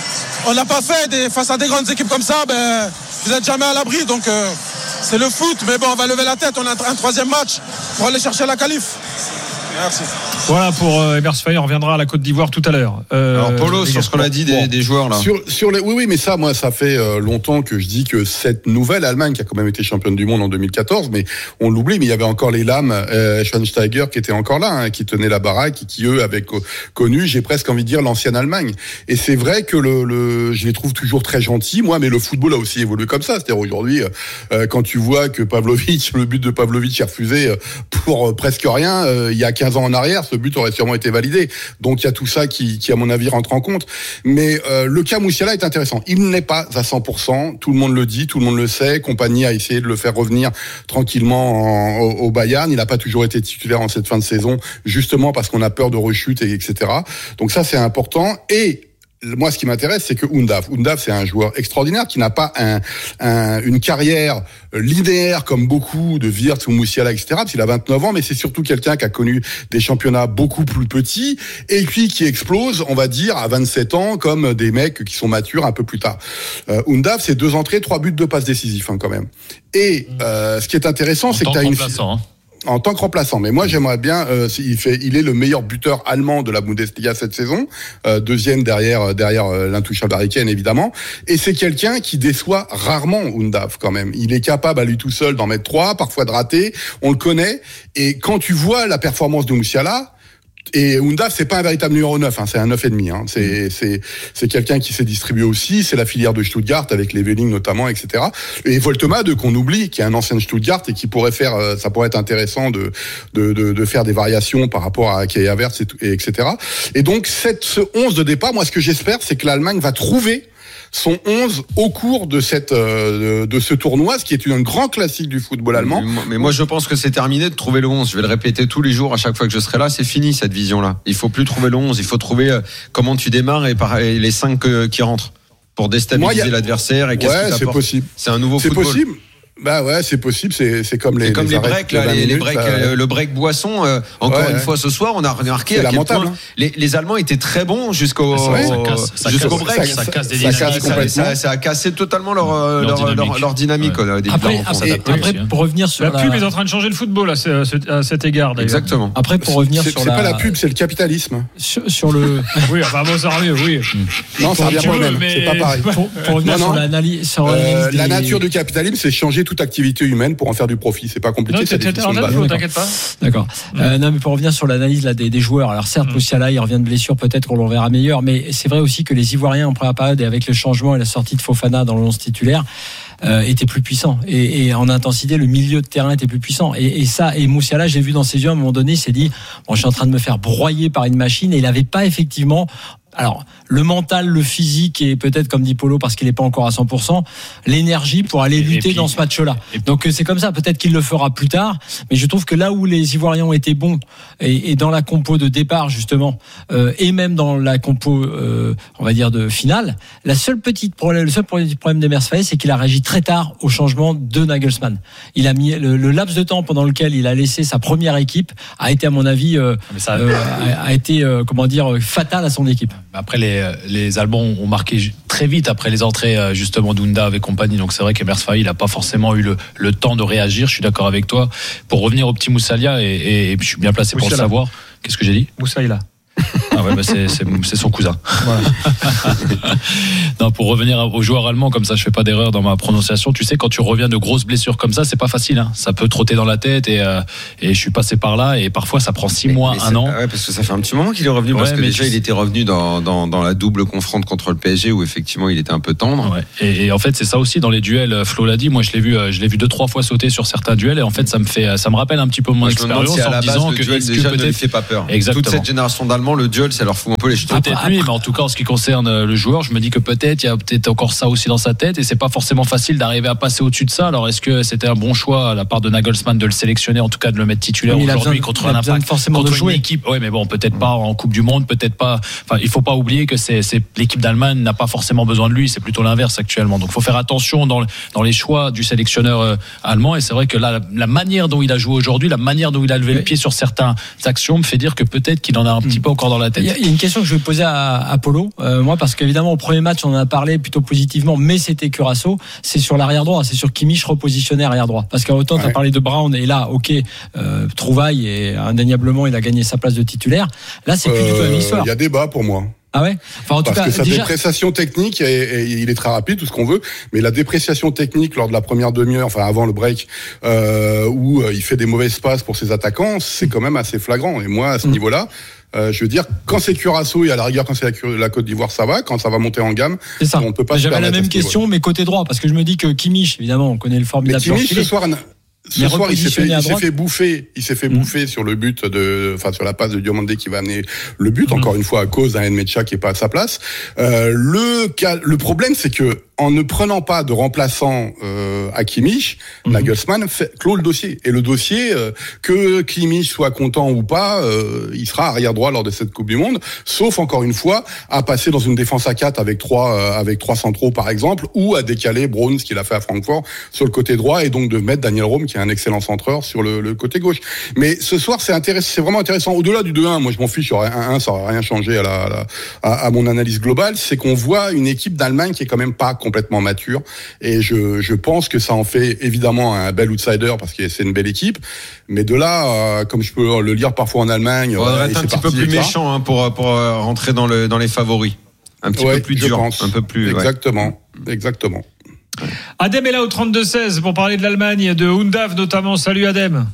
on n'a pas fait. Des, face à des grandes équipes comme ça, ben, vous n'êtes jamais à l'abri. Donc, euh, c'est le foot. Mais bon, on va lever la tête. On a un, un troisième match pour aller chercher la qualif. Merci. Voilà pour euh, Emers Faé, on reviendra à la Côte d'Ivoire tout à l'heure. Euh, Alors Polo, sur ce qu'on a dit des, bon, des joueurs là. Sur, sur les, oui, oui, mais ça, moi, ça fait euh, longtemps que je dis que cette nouvelle Allemagne, qui a quand même été championne du monde en deux mille quatorze, mais on l'oublie, mais il y avait encore les Lames, euh, Schweinsteiger qui était encore là, hein, qui tenait la baraque et qui eux avaient co- connu, j'ai presque envie de dire l'ancienne Allemagne. Et c'est vrai que le, le, je les trouve toujours très gentils, moi, mais le football a aussi évolué comme ça. C'est-à-dire aujourd'hui, euh, quand tu vois que Pavlovic, le but de Pavlovic est refusé pour euh, presque rien, euh, il y a quinze ans en arrière, ce but aurait sûrement été validé. Donc il y a tout ça qui, qui à mon avis rentre en compte. Mais euh, le cas Moussiala est intéressant. Il n'est pas à cent pour cent. Tout le monde le dit, tout le monde le sait. Compagnie a essayé de le faire revenir tranquillement en, au, au Bayern. Il n'a pas toujours été titulaire en cette fin de saison, justement parce qu'on a peur de rechute, et etc. Donc ça c'est important. Et moi, ce qui m'intéresse, c'est que Undav, Undav, c'est un joueur extraordinaire qui n'a pas un, un, une carrière linéaire comme beaucoup de Wirtz ou Moussiala, et cetera. Parce qu'il a vingt-neuf ans, mais c'est surtout quelqu'un qui a connu des championnats beaucoup plus petits et puis qui explose, on va dire, à vingt-sept ans, comme des mecs qui sont matures un peu plus tard. Euh, Undav, c'est deux entrées, trois buts, deux passes décisifs, hein, quand même. Et euh, ce qui est intéressant, en c'est que tu as une... Hein. En tant que remplaçant, mais moi j'aimerais bien. Euh, il fait, il est le meilleur buteur allemand de la Bundesliga cette saison, euh, deuxième derrière derrière euh, l'intouchable Harry Kane évidemment. Et c'est quelqu'un qui déçoit rarement Undav quand même. Il est capable à lui tout seul d'en mettre trois, parfois de rater. On le connaît. Et quand tu vois la performance de Moussiala. Et Undav, c'est pas un véritable numéro neuf, hein, c'est un neuf et demi. Hein. C'est, c'est, c'est quelqu'un qui s'est distribué aussi. C'est la filière de Stuttgart avec les Welling notamment, et cetera. Et Voltemade, qu'on oublie, qui est un ancien de Stuttgart et qui pourrait faire, ça pourrait être intéressant de de de, de faire des variations par rapport à Kai Havertz et, et etc. Et donc cette ce onze de départ, moi ce que j'espère, c'est que l'Allemagne va trouver son onze au cours de cette euh, de ce tournoi, ce qui est un grand classique du football allemand. Mais, mais moi je pense que c'est terminé de trouver le onze. Je vais le répéter tous les jours à chaque fois que je serai là. C'est fini cette vision-là. Il faut plus trouver le onze. Il faut trouver euh, comment tu démarres et, par, et les cinq euh, qui rentrent pour déstabiliser moi, a... l'adversaire. Et qu'est-ce ouais, que c'est possible. C'est un nouveau c'est football. C'est possible. Bah ouais, c'est possible, c'est c'est comme les c'est comme les, les breaks là, les, les breaks euh, le break boisson euh, encore ouais, une ouais. fois ce soir, on a remarqué à quel point hein. les, les Allemands étaient très bons jusqu'au ouais, ça casse, ça jusqu'au casse, break, ça, ça casse des ça, dynamiques, ça, ça, ça a cassé totalement leur leur, leur dynamique, leur, leur dynamique ouais. Après, après, après, après pour revenir sur la, la pub est en train de changer le football à, ce, à cet égard d'ailleurs. Exactement. Après pour revenir c'est, sur c'est la... pas la pub, c'est le capitalisme. Sur, sur le oui, enfin bon, ça revient, oui. Non, ça revient pas même, c'est pas pareil. Pour revenir sur l'analyse la nature du capitalisme, c'est changer toute activité humaine pour en faire du profit. C'est pas compliqué. Non, c'est t'inquiète pas. D'accord. Euh, non, mais pour revenir sur l'analyse là des, des joueurs. Alors certes, mmh. Moussiala, il revient de blessure, peut-être qu'on le reverra meilleur, mais c'est vrai aussi que les Ivoiriens en première période et avec le changement et la sortie de Fofana dans le onze titulaire euh, étaient plus puissants. Et, et en intensité, le milieu de terrain était plus puissant. Et, et ça, et Moussiala, j'ai vu dans ses yeux à un moment donné, il s'est dit, bon, je suis en train de me faire broyer par une machine, et il n'avait pas effectivement alors le mental, le physique et peut-être comme dit Polo parce qu'il n'est pas encore à cent pour cent, l'énergie pour aller lutter puis, dans ce match-là. Donc c'est comme ça, peut-être qu'il le fera plus tard, mais je trouve que là où les Ivoiriens ont été bons et, et dans la compo de départ justement euh, et même dans la compo euh, on va dire de finale, la seule petite problème, le seul petit problème d'Emers Faé, c'est qu'il a réagi très tard au changement de Nagelsmann. Il a mis le, le laps de temps pendant lequel il a laissé sa première équipe a été à mon avis euh, ça, euh, a, a été euh, comment dire fatal à son équipe. Après, les, les Allemands ont marqué très vite après les entrées justement d'Undav et compagnie. Donc c'est vrai qu'Emers Faé, il n'a pas forcément eu le, le temps de réagir. Je suis d'accord avec toi. Pour revenir au petit Moussalia, et, et, et je suis bien placé pour Moussala. Le savoir. Qu'est-ce que j'ai dit ? Moussaïla. Ah ouais, bah c'est, c'est, c'est son cousin. Voilà. Non, pour revenir aux joueurs allemands, comme ça je fais pas d'erreur dans ma prononciation, tu sais, quand tu reviens de grosses blessures comme ça, c'est pas facile, hein. Ça peut trotter dans la tête et, euh, et je suis passé par là et parfois ça prend six mais, mois, mais un an. Ouais, parce que ça fait un petit moment qu'il est revenu, ouais, parce que déjà il était revenu dans, dans, dans la double confronte contre le P S G où effectivement il était un peu tendre. Ouais. Et, et en fait c'est ça aussi dans les duels, Flo l'a dit, moi je l'ai vu, je l'ai vu deux trois fois sauter sur certains duels et en fait ça me fait, ça me rappelle un petit peu mon moi, expérience en me disant que, duel, déjà, que peut-être ne lui fait pas peur. Exactement. Toute cette génération d'Allemands, le duel ça leur fout un peu les jetons. Peut-être lui, mais en tout cas en ce qui concerne le joueur, je me dis que peut-être il y a peut-être encore ça aussi dans sa tête et c'est pas forcément facile d'arriver à passer au-dessus de ça. Alors est-ce que c'était un bon choix à la part de Nagelsmann de le sélectionner, en tout cas de le mettre titulaire oui, aujourd'hui besoin, contre un impact forcément contre de jouer. Une équipe. Oui, mais bon, peut-être pas en Coupe du Monde, peut-être pas. Enfin, il faut pas oublier que c'est, c'est l'équipe d'Allemagne n'a pas forcément besoin de lui, c'est plutôt l'inverse actuellement. Donc, il faut faire attention dans dans les choix du sélectionneur euh, allemand. Et c'est vrai que là, la, la manière dont il a joué aujourd'hui, la manière dont il a levé oui. le pied sur certaines actions me fait dire que peut-être qu'il en a un petit mmh. peu encore dans la tête. Il y, il y a une question que je vais poser à, à Polo, euh, moi, parce qu'évidemment au premier match on en a parlé plutôt positivement, mais c'était Curaçao. C'est sur l'arrière droit, c'est sur Kimmich repositionné arrière droit. Parce qu'autant ouais. tu as parlé de Brown et là, ok, euh, trouvaille et indéniablement il a gagné sa place de titulaire. Là, c'est plus euh, du tout la même histoire. Il y a débat pour moi. Ah ouais. Enfin, en tout Parce cas, que sa déjà... dépréciation technique, et, et il est très rapide, tout ce qu'on veut, mais la dépréciation technique lors de la première demi-heure, enfin avant le break, euh, où il fait des mauvaises passes pour ses attaquants, c'est quand même assez flagrant. Et moi, à ce mmh. niveau-là, euh, je veux dire, quand c'est Curaçao et à la rigueur quand c'est la, la Côte d'Ivoire, ça va. Quand ça va monter en gamme, c'est ça. On peut pas. J'avais la même question, mais côté droit, parce que je me dis que Kimmich, évidemment, on connaît le formidable. Mais Kimmich ce soir. Ce soir, il s'est fait, il s'est fait bouffer, il s'est fait mmh. bouffer sur le but de, enfin, sur la passe de Diomandé qui va amener le but, mmh. encore une fois, à cause d'un Nmecha qui est pas à sa place. Euh, le cas, le problème, c'est que, en ne prenant pas de remplaçant euh, à Kimmich, mmh. Nagelsmann fait, clôt le dossier. Et le dossier, euh, que Kimmich soit content ou pas, euh, il sera arrière droit lors de cette Coupe du Monde, sauf encore une fois à passer dans une défense à quatre avec trois euh, avec trois centraux par exemple, ou à décaler Braun, ce qu'il a fait à Francfort, sur le côté droit, et donc de mettre Daniel Rome qui est un excellent centreur sur le, le côté gauche. Mais ce soir, c'est intéressant, c'est vraiment intéressant. Au-delà du deux un, moi je m'en fiche, un un, ça n'aurait rien changé à, la, à, la, à, à mon analyse globale, c'est qu'on voit une équipe d'Allemagne qui est quand même pas complètement mature, et je, je pense que ça en fait évidemment un bel outsider parce que c'est une belle équipe, mais de là, euh, comme je peux le lire parfois en Allemagne, il faudrait être un petit peu plus méchant hein, pour, pour rentrer dans, le, dans les favoris, un petit ouais, peu plus dur, pense. un peu plus exactement, ouais. exactement. Adem est là au trente-deux seize pour parler de l'Allemagne, de Undav notamment. Salut Adem.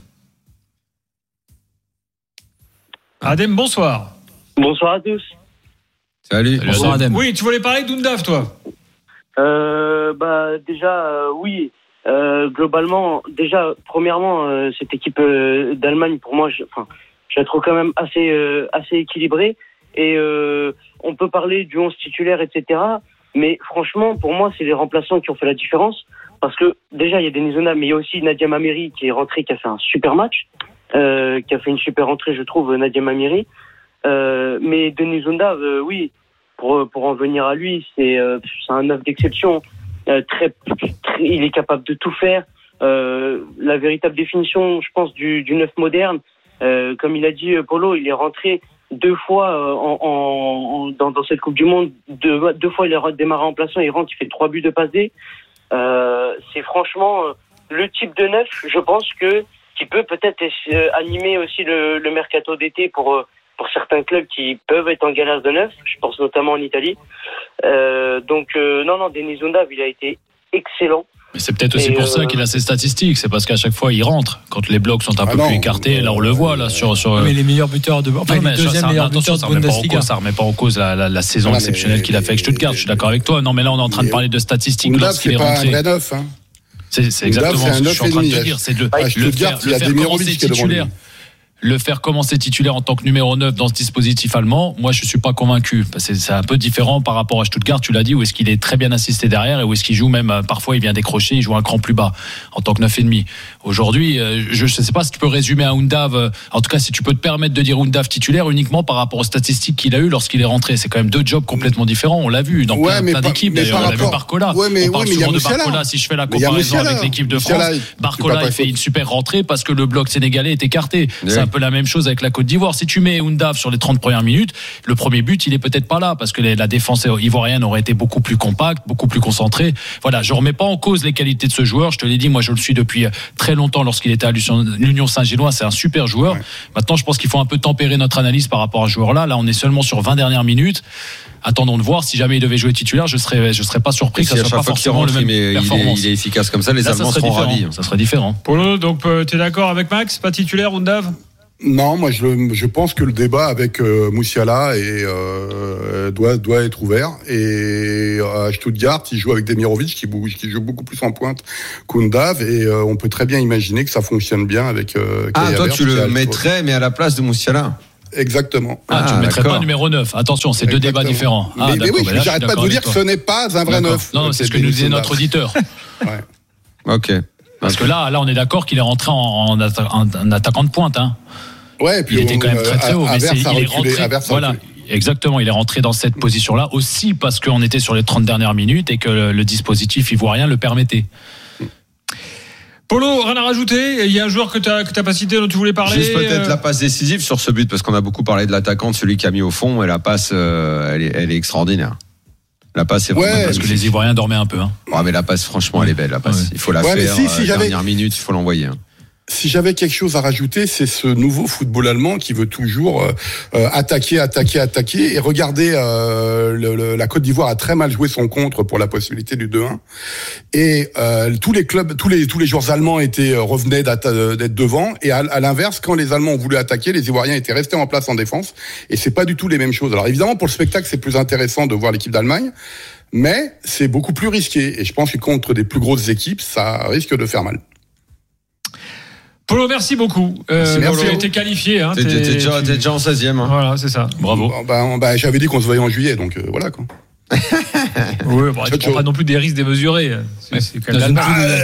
Adem, bonsoir. Bonsoir à tous. Salut. Bonsoir Adem. Oui, tu voulais parler d'Undav, toi? Euh, bah déjà euh, oui. Euh, globalement, déjà premièrement, euh, cette équipe euh, d'Allemagne, pour moi, je, enfin, je la trouve quand même assez euh, assez équilibrée. Et euh, on peut parler du onze titulaire, et cetera. Mais franchement, pour moi, c'est les remplaçants qui ont fait la différence. Parce que déjà, il y a Denis Undav, mais il y a aussi Nadia Mamiri qui est rentrée, qui a fait un super match, euh, qui a fait une super entrée, je trouve, Nadia Mamiri. Euh, mais Denis Undav, euh, oui. Pour, pour en venir à lui, c'est, euh, c'est un neuf d'exception. Euh, très, très, il est capable de tout faire. Euh, la véritable définition, je pense, du, du neuf moderne. Euh, comme il a dit Polo, il est rentré deux fois euh, en, en, dans, dans cette Coupe du Monde. Deux, deux fois, il a démarré en remplaçant. Il rentre, il fait trois buts de passe D. Euh, c'est franchement euh, le type de neuf, je pense, que qui peut peut-être euh, animer aussi le, le mercato d'été pour. Euh, pour certains clubs qui peuvent être en galère de neuf, je pense notamment en Italie. Euh, donc, euh, non, non, Denis Undav, il a été excellent. Mais c'est peut-être aussi et pour euh... ça qu'il a ses statistiques, c'est parce qu'à chaque fois, il rentre. Quand les blocs sont un ah peu non, plus écartés, là, on le voit, là, sur... sur... Mais les meilleurs buteurs de... Enfin, non, les deuxièmes meilleurs buteurs de Bundesliga. Ça remet pas en cause la, la, la saison ah, exceptionnelle mais, qu'il a fait avec Stuttgart, je suis d'accord avec toi. Non, mais là, on est en train de parler de statistiques Undav, lorsqu'il est rentré. C'est pas un vrai neuf, hein. C'est, c'est exactement ce que je suis en train de te dire. C'est de le faire commencer titulaire. Le faire commencer titulaire en tant que numéro neuf dans ce dispositif allemand, moi je suis pas convaincu. C'est, c'est un peu différent par rapport à Stuttgart, tu l'as dit, où est-ce qu'il est très bien assisté derrière et où est-ce qu'il joue même, parfois il vient décrocher, il joue un cran plus bas en tant que neuf et demi. Aujourd'hui, je ne sais pas si tu peux résumer un Undav, en tout cas si tu peux te permettre de dire Undav titulaire uniquement par rapport aux statistiques qu'il a eues lorsqu'il est rentré. C'est quand même deux jobs complètement différents, on l'a vu dans ouais, plein, plein pas, d'équipes. D'ailleurs, on l'a vu Barcola. Ouais, mais, on parle ouais, souvent de Barcola. Si je fais la comparaison avec l'équipe de France, Barcola il fait une super rentrée parce que le bloc sénégalais est écarté. Oui. C'est un peu la même chose avec la Côte d'Ivoire. Si tu mets Undav sur les trente premières minutes, le premier but, il est peut-être pas là parce que la défense ivoirienne aurait été beaucoup plus compacte, beaucoup plus concentrée. Voilà, je remets pas en cause les qualités de ce joueur. Je te l'ai dit, moi je le suis depuis très longtemps lorsqu'il était à l'Union Saint-Gilloise. C'est un super joueur. Ouais. Maintenant, je pense qu'il faut un peu tempérer notre analyse par rapport à ce joueur-là. Là, on est seulement sur vingt dernières minutes. Attendons de voir. Si jamais il devait jouer titulaire, je serais, je serais pas surpris que ça soit pas forcément le même performance. Il est efficace comme ça, les Là, Allemands seront ravis. Ça serait différent. Polo, donc tu es d'accord avec Max? Pas titulaire, Undav? Non, moi je, je pense que le débat avec euh, Moussiala est, euh, doit, doit être ouvert. Et à Stuttgart, il joue avec Demirovic qui, qui joue beaucoup plus en pointe qu'Undav. Et euh, on peut très bien imaginer que ça fonctionne bien avec. Euh, ah, toi tu le mettrais, mais à la place de Moussiala? Exactement. Ah, ah tu ne mettrais pas numéro neuf. Attention, c'est Exactement. deux débats différents. Ah, mais, mais oui, là, j'arrête pas de vous dire que ce n'est pas un vrai d'accord. neuf. Non, non c'est ce que nous disait notre auditeur. Ouais. Ok. Parce que là, là, on est d'accord qu'il est rentré en, en, atta- en, en attaquant de pointe. Hein. Ouais, et puis il était quand même très très haut. À, mais c'est, il est rentré. Voilà. Exactement, il est rentré dans cette position-là aussi parce qu'on était sur les trente dernières minutes et que le, le dispositif ivoirien le permettait. Polo, rien à rajouter? Il y a un joueur que tu n'as pas cité dont tu voulais parler? Juste peut-être euh... la passe décisive sur ce but, parce qu'on a beaucoup parlé de l'attaquant, de celui qui a mis au fond, et la passe, euh, elle, est, elle est extraordinaire. La passe est ouais, vraiment parce que les Ivoiriens dormaient un peu. Hein. Ouais, mais la passe, franchement, elle est belle. La passe, ouais. Il faut la ouais, faire. Si, si, euh, dernière minute, il faut l'envoyer. Hein. Si j'avais quelque chose à rajouter, c'est ce nouveau football allemand qui veut toujours euh, attaquer, attaquer, attaquer. Et regardez, euh, le, le, la Côte d'Ivoire a très mal joué son contre pour la possibilité du deux un. Et euh, tous les clubs, tous les tous les joueurs allemands étaient revenaient d'être devant. Et à, à l'inverse, quand les Allemands ont voulu attaquer, les Ivoiriens étaient restés en place en défense. Et c'est pas du tout les mêmes choses. Alors évidemment, pour le spectacle, c'est plus intéressant de voir l'équipe d'Allemagne, mais c'est beaucoup plus risqué. Et je pense que contre des plus grosses équipes, ça risque de faire mal. Polo, merci beaucoup. Euh, merci, tu as été qualifié. Hein, t'es, t'es, t'es, déjà, t'es déjà en seizième. Hein. Voilà, c'est ça. Bravo. Bon, bah, bah, j'avais dit qu'on se voyait en juillet, donc euh, voilà quoi. Oui, bon, tu ne prends pas non plus des risques démesurés. C'est, c'est quand même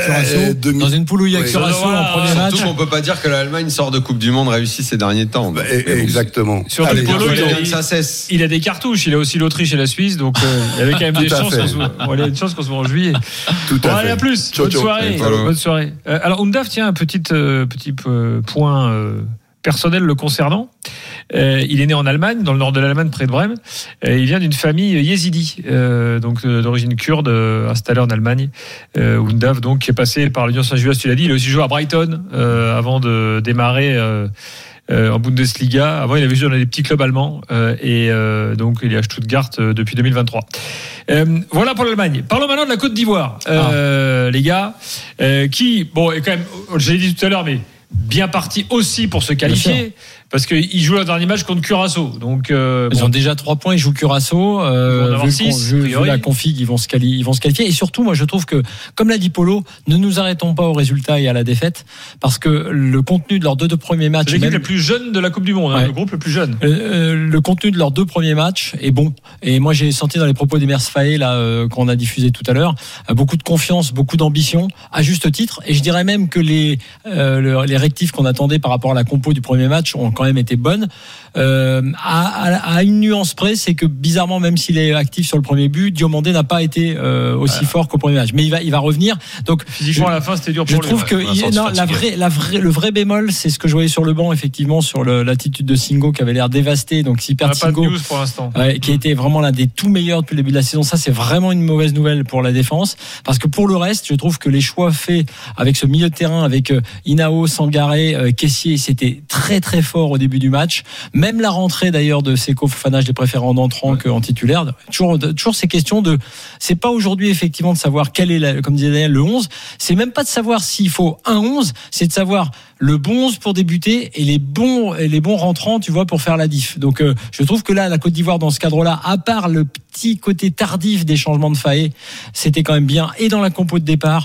dans une poule où il y a Curaçao en premier match. Surtout qu'on peut pas dire que l'Allemagne sort de Coupe du Monde réussie ces derniers temps. Bah, exactement. Sur Allez, Polo, il, a, il, ça cesse. Il a des cartouches. Il a aussi l'Autriche et la Suisse, donc euh, il y avait quand même des chances qu'on, se voit, bon, il y a une chance qu'on se voit en juillet. Tout à bon, fait. Allez, à plus. Bonne soirée. Bonne soirée. Euh, alors Undav, tiens, un petit euh, petit euh, point euh, personnel le concernant. Euh, il est né en Allemagne, dans le nord de l'Allemagne, près de Brême. Euh, il vient d'une famille yézidi, euh, donc euh, d'origine kurde, euh, installée en Allemagne. Euh, Undav, donc, qui est passé par l'Union Saint-Gilloise, tu l'as dit. Il a aussi joué à Brighton euh, avant de démarrer euh, euh, en Bundesliga. Avant, il avait joué dans des petits clubs allemands euh, et euh, donc il est à Stuttgart euh, depuis deux mille vingt-trois. Euh, voilà pour l'Allemagne. Parlons maintenant de la Côte d'Ivoire, euh, ah. les gars, euh, qui, bon, est quand même, je l'ai dit tout à l'heure, mais bien parti aussi pour se qualifier. Parce qu'ils jouent leur dernier match contre Curaçao. Donc, euh, ils bon. ont déjà trois points, ils jouent Curaçao. Euh, ils vont six, vu, vu la config, ils vont, se quali- ils vont se qualifier. Et surtout, moi, je trouve que, comme l'a dit Polo, ne nous arrêtons pas au résultat et à la défaite. Parce que le contenu de leurs deux, deux premiers matchs. C'est l'équipe même, la plus jeune de la Coupe du Monde, ouais. hein, le groupe le plus jeune. Euh, le contenu de leurs deux premiers matchs est bon. Et moi, j'ai senti dans les propos d'Emers Faé, là, euh, qu'on a diffusé tout à l'heure, euh, beaucoup de confiance, beaucoup d'ambition, à juste titre. Et je dirais même que les, euh, le, les rectifs qu'on attendait par rapport à la compo du premier match ont quand même été bonnes. Euh, à, à, à une nuance près, c'est que bizarrement, même s'il est actif sur le premier but, Diomandé n'a pas été euh, aussi voilà. fort qu'au premier match. Mais il va, il va revenir. Donc physiquement, je, à la fin, c'était dur pour je lui. Je trouve que il, non, la vraie, la vraie, le vrai bémol, c'est ce que je voyais sur le banc, effectivement, sur le, l'attitude de Singo qui avait l'air dévasté. Donc s'il perd Singo, pas de news pour l'instant. Ouais, qui a été vraiment l'un des tout meilleurs depuis le début de la saison. Ça, c'est vraiment une mauvaise nouvelle pour la défense, parce que pour le reste, je trouve que les choix faits avec ce milieu de terrain, avec euh, Inao, Sangaré, euh, Kessié, c'était très très fort au début du match. Même la rentrée d'ailleurs de Seko Fofana, je l'ai préféré en entrant ouais. qu'en titulaire. Toujours, toujours ces questions de, c'est pas aujourd'hui effectivement de savoir quel est, la, comme disait Daniel, le onze. C'est même pas de savoir s'il faut un onze, c'est de savoir le bon onze pour débuter et les bons, et les bons rentrants, tu vois, pour faire la diff. Donc, euh, je trouve que là, la Côte d'Ivoire, dans ce cadre-là, à part le petit côté tardif des changements de Faé, c'était quand même bien et dans la compo de départ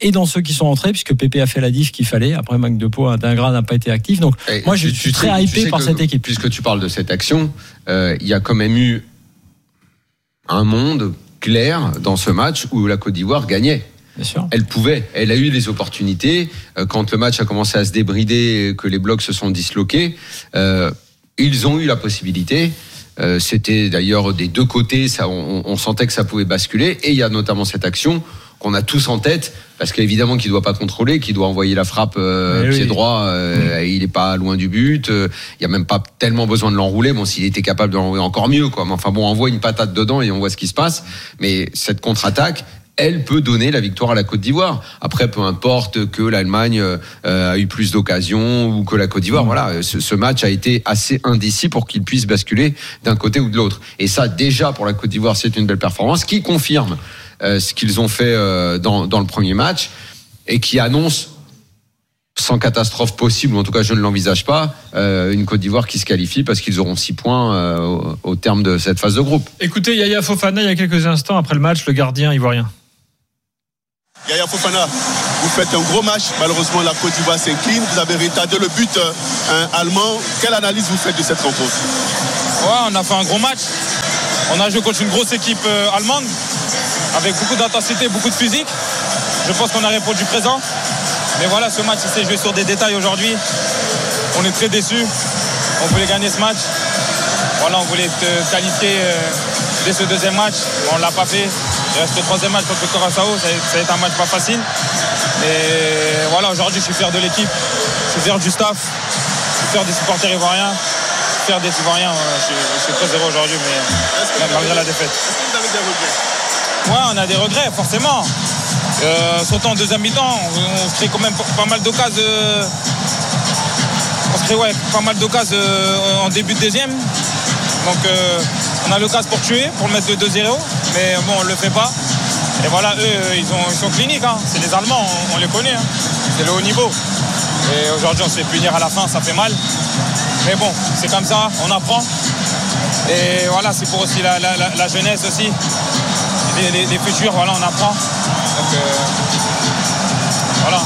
et dans ceux qui sont entrés, puisque Pépé a fait la diff qu'il fallait. Après, Manque de Pau, Dingra n'a pas été actif. Donc, et moi, je suis tu, très tu, hypé tu par cette équipe. Puisque tu parles de cette action, euh, il y a quand même eu un monde clair dans ce match où la Côte d'Ivoire gagnait. Bien sûr. Elle pouvait, elle a eu les opportunités. Quand le match a commencé à se débrider, que les blocs se sont disloqués, euh, ils ont eu la possibilité. Euh, c'était d'ailleurs des deux côtés, ça, on, on sentait que ça pouvait basculer. Et il y a notamment cette action qu'on a tous en tête, parce qu'évidemment qu'il ne doit pas contrôler, qu'il doit envoyer la frappe euh, pied oui. droit, euh, mmh. il n'est pas loin du but, il euh, n'y a même pas tellement besoin de l'enrouler, bon, s'il était capable de l'enrouler encore mieux, quoi. Mais enfin bon, on envoie une patate dedans et on voit ce qui se passe, mais cette contre-attaque, elle peut donner la victoire à la Côte d'Ivoire. Après, peu importe que l'Allemagne euh, a eu plus d'occasions ou que la Côte d'Ivoire, mmh. voilà, ce, ce match a été assez indécis pour qu'il puisse basculer d'un côté ou de l'autre. Et ça, déjà, pour la Côte d'Ivoire, c'est une belle performance qui confirme euh, ce qu'ils ont fait euh, dans, dans le premier match et qui annonce, sans catastrophe possible, ou en tout cas je ne l'envisage pas, euh, une Côte d'Ivoire qui se qualifie parce qu'ils auront six points euh, au, au terme de cette phase de groupe. Écoutez, Yaya Fofana, il y a quelques instants après le match, le gardien ivoirien. Yaya Fofana, vous faites un gros match. Malheureusement, la Côte d'Ivoire s'incline. Vous avez retardé le but euh, allemand. Quelle analyse vous faites de cette rencontre ? Ouais, on a fait un gros match. On a joué contre une grosse équipe euh, allemande avec beaucoup d'intensité, beaucoup de physique. Je pense qu'on a répondu présent. Mais voilà, ce match, il s'est joué sur des détails aujourd'hui. On est très déçus. On voulait gagner ce match. Voilà, on voulait te qualifier euh, dès ce deuxième match. On ne l'a pas fait. Il reste le troisième match contre le Curaçao. Ça a été un match pas facile. Mais voilà, aujourd'hui, je suis fier de l'équipe. Je suis fier du staff. Je suis fier des supporters ivoiriens. Je suis fier des Ivoiriens. Voilà, je, suis, je suis très heureux aujourd'hui, mais malgré la défaite. Est-ce que vous avez des regrets ? Ouais, on a des regrets, forcément. Euh, surtout en deuxième mi-temps, on se crée quand même pas mal d'occasions. Euh, on se crée ouais, pas mal d'occasions euh, en début de deuxième. Donc euh, on a l'occasion pour tuer, pour le mettre de deux zéro, mais bon, on ne le fait pas. Et voilà, eux, ils, ont, ils sont cliniques. Hein. C'est les Allemands, on, on les connaît. Hein. C'est le haut niveau. Et aujourd'hui, on se fait punir à la fin, ça fait mal. Mais bon, c'est comme ça, on apprend. Et voilà, c'est pour aussi la, la, la, la jeunesse aussi. Les, les, les futurs, voilà, on apprend. Donc, euh, voilà.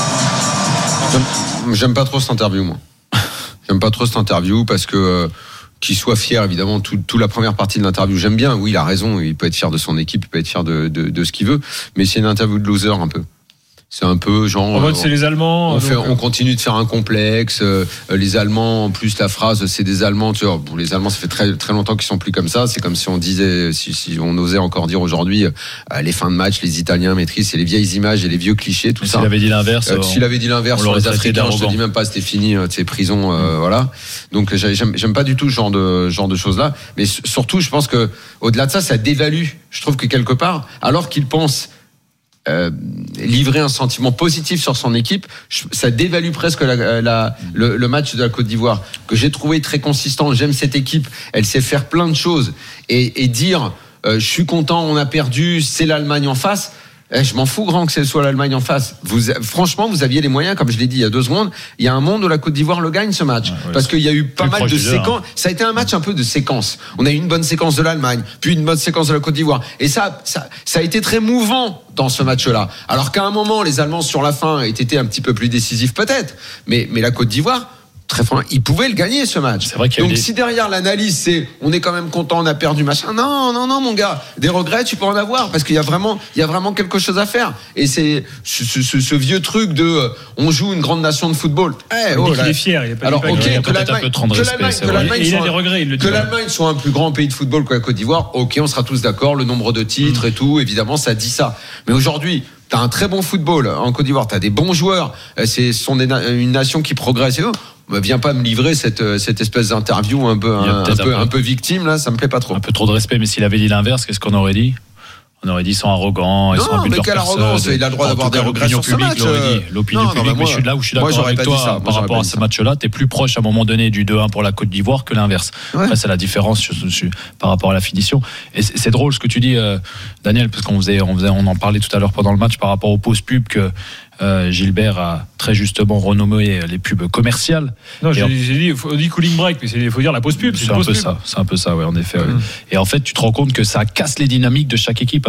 J'aime, j'aime pas trop cette interview, moi. J'aime pas trop cette interview parce que euh, qu'il soit fier, évidemment, toute tout la première partie de l'interview, j'aime bien. Oui, il a raison, il peut être fier de son équipe, il peut être fier de, de, de ce qu'il veut, mais c'est une interview de loser un peu. C'est un peu genre. En mode, c'est les Allemands. On, fait, on continue de faire un complexe. Euh, les Allemands, en plus, la phrase, c'est des Allemands. Tu vois, bon, les Allemands, ça fait très très longtemps qu'ils sont plus comme ça. C'est comme si on disait, si, si on osait encore dire aujourd'hui, euh, les fins de match, les Italiens maîtrisent, c'est les vieilles images et les vieux clichés, tout Mais ça. S'il avait dit l'inverse, euh, s'il avait dit l'inverse sur les Africains, je te dis même pas, c'était fini, euh, ces prisons, euh, mmh. voilà. Donc j'aime, j'aime pas du tout ce genre de genre de choses là. Mais surtout, je pense que au-delà de ça, ça dévalue. Je trouve que quelque part, alors qu'ils pensent Euh, livrer un sentiment positif sur son équipe, ça dévalue presque la, la, le, le match de la Côte d'Ivoire que j'ai trouvé très consistant. J'aime cette équipe, elle sait faire plein de choses et, et dire euh, je suis content, on a perdu, c'est l'Allemagne en face. Eh, je m'en fous grand que ce soit l'Allemagne en face. Vous, franchement, vous aviez les moyens, comme je l'ai dit il y a deux secondes. Il y a un monde où la Côte d'Ivoire le gagne ce match, ah, ouais, parce qu'il y a eu pas mal de séquences. Ça a été un match un peu de séquence. On a eu une bonne séquence de l'Allemagne, puis une bonne séquence de la Côte d'Ivoire, et ça, ça, ça a été très mouvant dans ce match-là. Alors qu'à un moment, les Allemands sur la fin étaient un petit peu plus décisifs peut-être, mais mais la Côte d'Ivoire, très franchement, ils pouvaient le gagner ce match. C'est vrai qu'il y a Donc des... si derrière l'analyse c'est on est quand même content, on a perdu machin, non non non mon gars, des regrets tu peux en avoir parce qu'il y a vraiment il y a vraiment quelque chose à faire. Et c'est ce, ce, ce vieux truc de euh, on joue une grande nation de football. Eh, oh, il est fier, il est pas. Alors ok, que l'Allemagne, que l'Allemagne, que l'Allemagne il a des regrets, il le dit. Que l'Allemagne soit un plus grand pays de football que la Côte d'Ivoire, ok, on sera tous d'accord, le nombre de titres mmh. et tout, évidemment ça dit ça. Mais aujourd'hui, t'as un très bon football en Côte d'Ivoire, t'as des bons joueurs, c'est sont des, une nation qui progresse et tout. Bah, viens pas me livrer cette cette espèce d'interview un peu un, un peu un peu victime là, ça me plaît pas trop. Un peu trop de respect, mais s'il avait dit l'inverse, qu'est-ce qu'on aurait dit? On aurait dit ils sont arrogants, ils non, sont un but de leur personne. Arrogance, il a le droit d'avoir des regrets sur ce match. L'opinion publique, l'opinion non, publique non, mais, moi, mais je suis là où je suis d'accord moi, avec toi ça, par rapport à ce match-là. T'es plus proche à un moment donné du deux un pour la Côte d'Ivoire que l'inverse. Ouais. Après, c'est la différence je, je, je, par rapport à la finition. Et c'est, c'est drôle ce que tu dis, euh, Daniel, parce qu'on faisait, on faisait, on en parlait tout à l'heure pendant le match par rapport aux pauses pub que Euh, Gilbert a très justement renommé les pubs commerciales. Non, j'ai, j'ai dit, on dit cooling break, mais il faut dire la pause pub. C'est, c'est un pause peu pub. ça. C'est un peu ça, ouais, en effet. Mmh. Ouais. Et en fait, tu te rends compte que ça casse les dynamiques de chaque équipe. Hein.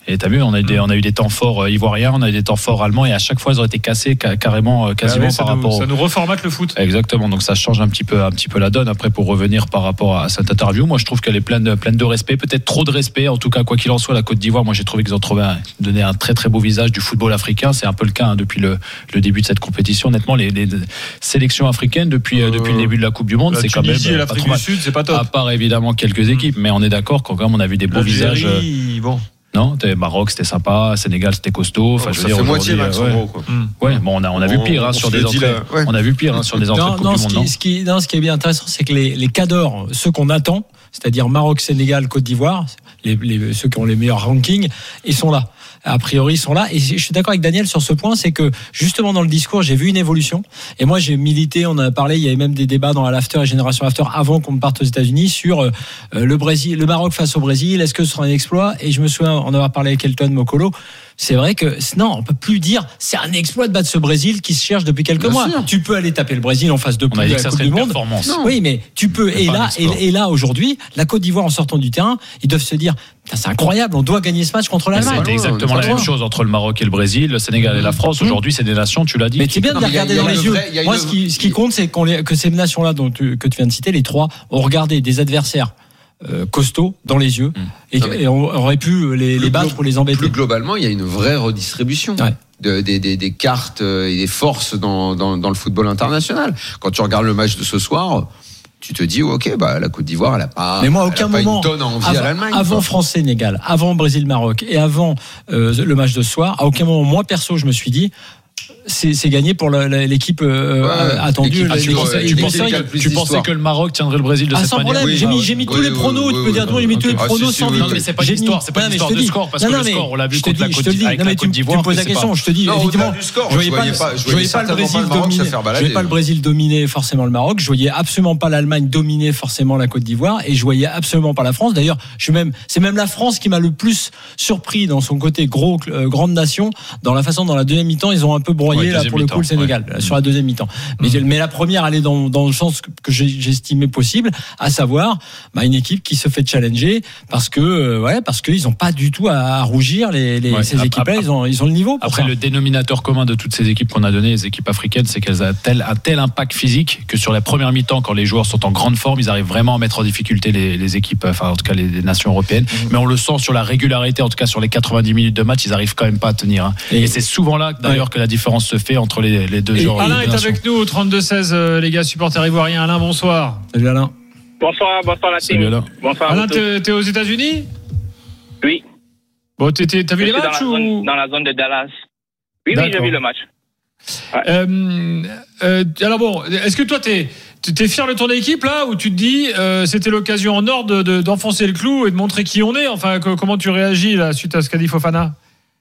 Et t'as vu, on a eu des, on a eu des temps forts ivoiriens, on a eu des temps forts allemands, et à chaque fois ils ont été cassés carrément, quasiment ah oui, par nous, rapport. Ça nous reformate le foot. Exactement, donc ça change un petit peu, un petit peu la donne. Après, pour revenir par rapport à cette interview, moi je trouve qu'elle est pleine, pleine de respect, peut-être trop de respect. En tout cas, quoi qu'il en soit, la Côte d'Ivoire, moi j'ai trouvé qu'ils ont trouvé un, donné un très très beau visage du football africain. C'est un peu le cas hein, depuis le, le début de cette compétition. Honnêtement, les, les sélections africaines depuis, euh, depuis le début de la Coupe du Monde, c'est quand même et l'Afrique du Sud, c'est pas top. À part évidemment quelques équipes, mais on est d'accord quand même on a vu des beaux visages. Bon. Non, Maroc c'était sympa, Sénégal c'était costaud. Enfin, oh, je ça veux fait dire, moitié ouais, Max en gros. Quoi. Ouais, bon, on a on a vu pire hein, sur des entrées. Ouais. On a vu pire hein, sur des entrées non, de Coupe non, du ce Monde. Qui, non ce qui, non, ce qui est bien intéressant, c'est que les, les cadors, ceux qu'on attend, c'est-à-dire Maroc, Sénégal, Côte d'Ivoire, les, les, ceux qui ont les meilleurs rankings, ils sont là. A priori, ils sont là. Et je suis d'accord avec Daniel sur ce point, c'est que justement dans le discours, j'ai vu une évolution. Et moi, j'ai milité, on en a parlé, il y avait même des débats dans l'after et Génération After avant qu'on parte aux États-Unis sur euh, le Brésil, le Maroc face au Brésil. Est-ce que ce sera un exploit? Et je me souviens en avoir parlé avec Elton Mokolo. C'est vrai que non, on peut plus dire c'est un exploit de battre ce Brésil qui se cherche depuis quelques Bien mois. sûr. Tu peux aller taper le Brésil en face de on a dit que ça serait une performance. Oui, mais tu peux. Et là, et, et là aujourd'hui, la Côte d'Ivoire en sortant du terrain, ils doivent se dire c'est incroyable, on doit gagner ce match contre l'Allemagne. C'est exactement la même chose entre le Maroc et le Brésil, le Sénégal et la France. Aujourd'hui, c'est des nations, tu l'as dit. Mais c'est bien de les regarder dans les yeux. Moi, ce qui, ce qui compte, c'est qu'on les, que ces nations-là dont tu, que tu viens de citer, les trois, ont regardé des adversaires euh, costauds dans les yeux et, et on aurait pu les, les battre ou les embêter. Plus globalement, il y a une vraie redistribution. Ouais. De, des, des, des cartes et des forces dans, dans, dans le football international. Quand tu regardes le match de ce soir, tu te dis ok, bah la Côte d'Ivoire, elle a pas. Mais moi, à aucun pas moment, une tonne à envie avant, à l'Allemagne. avant France-Sénégal, avant Brésil-Maroc et avant euh, le match de ce soir, à aucun moment, moi perso, je me suis dit. C'est, c'est gagné pour la, la, l'équipe euh, ouais, attendue. Ah, tu, pensais, tu, pensais, que, tu pensais que le Maroc tiendrait le Brésil de ah, cette sans manière problème. Oui, j'ai bah, mis, j'ai mis oui, tous oui, les pronos. Oui, tu peux dire, oui, j'ai mis tous les pronos sans doute. Non, mais c'est pas une histoire, c'est pas une histoire de score parce que le score, on l'a vu contre la Côte d'Ivoire. Non, mais tu me poses la question. Je te dis, évidemment, je voyais pas, je voyais pas le Brésil dominer. Je voyais pas le Brésil dominer forcément le Maroc. Je voyais absolument pas l'Allemagne dominer forcément la Côte d'Ivoire, et je voyais absolument pas la France. D'ailleurs, je suis même, c'est même la France qui m'a le plus surpris dans son côté gros, grande nation, dans la façon, dans la deuxième mi-temps, ils ont un peu broyé là pour le coup le Sénégal sur la deuxième mi-temps. Mais, mmh. mais la première allait dans, dans le sens que, que j'estimais possible, à savoir bah, une équipe qui se fait challenger parce que euh, ouais, parce qu'ils n'ont pas du tout à, à rougir les, les, ouais, ces équipes-là. Ils ont, ils ont le niveau. Pour après, ça. Le dénominateur commun de toutes ces équipes qu'on a données, les équipes africaines, c'est qu'elles ont tel, un tel impact physique que sur la première mi-temps, quand les joueurs sont en grande forme, ils arrivent vraiment à mettre en difficulté les, les équipes, enfin en tout cas les, les nations européennes. Mmh. Mais on le sent sur la régularité, en tout cas sur les quatre-vingt-dix minutes de match, ils arrivent quand même pas à tenir. Hein. Et, et c'est souvent là d'ailleurs ouais. que la différence se fait entre les, les deux et joueurs. Alain est avec nous au trente-deux seize, euh, les gars, supporters ivoiriens. Alain, bonsoir. Salut Alain. Bonsoir, bonsoir la team. Salut Alain. Bonsoir. Alain, t'es, t'es aux États-Unis? Oui. Bon, t'es, t'es, t'as vu les matchs dans, la ou... zone, dans la zone de Dallas. Oui, D'accord. oui, j'ai vu le match. Ouais. Euh, euh, alors bon, est-ce que toi, t'es, t'es fier de ton équipe là, ou tu te dis euh, c'était l'occasion en or de, de, d'enfoncer le clou et de montrer qui on est? Enfin, que, comment tu réagis là suite à ce qu'a dit Fofana?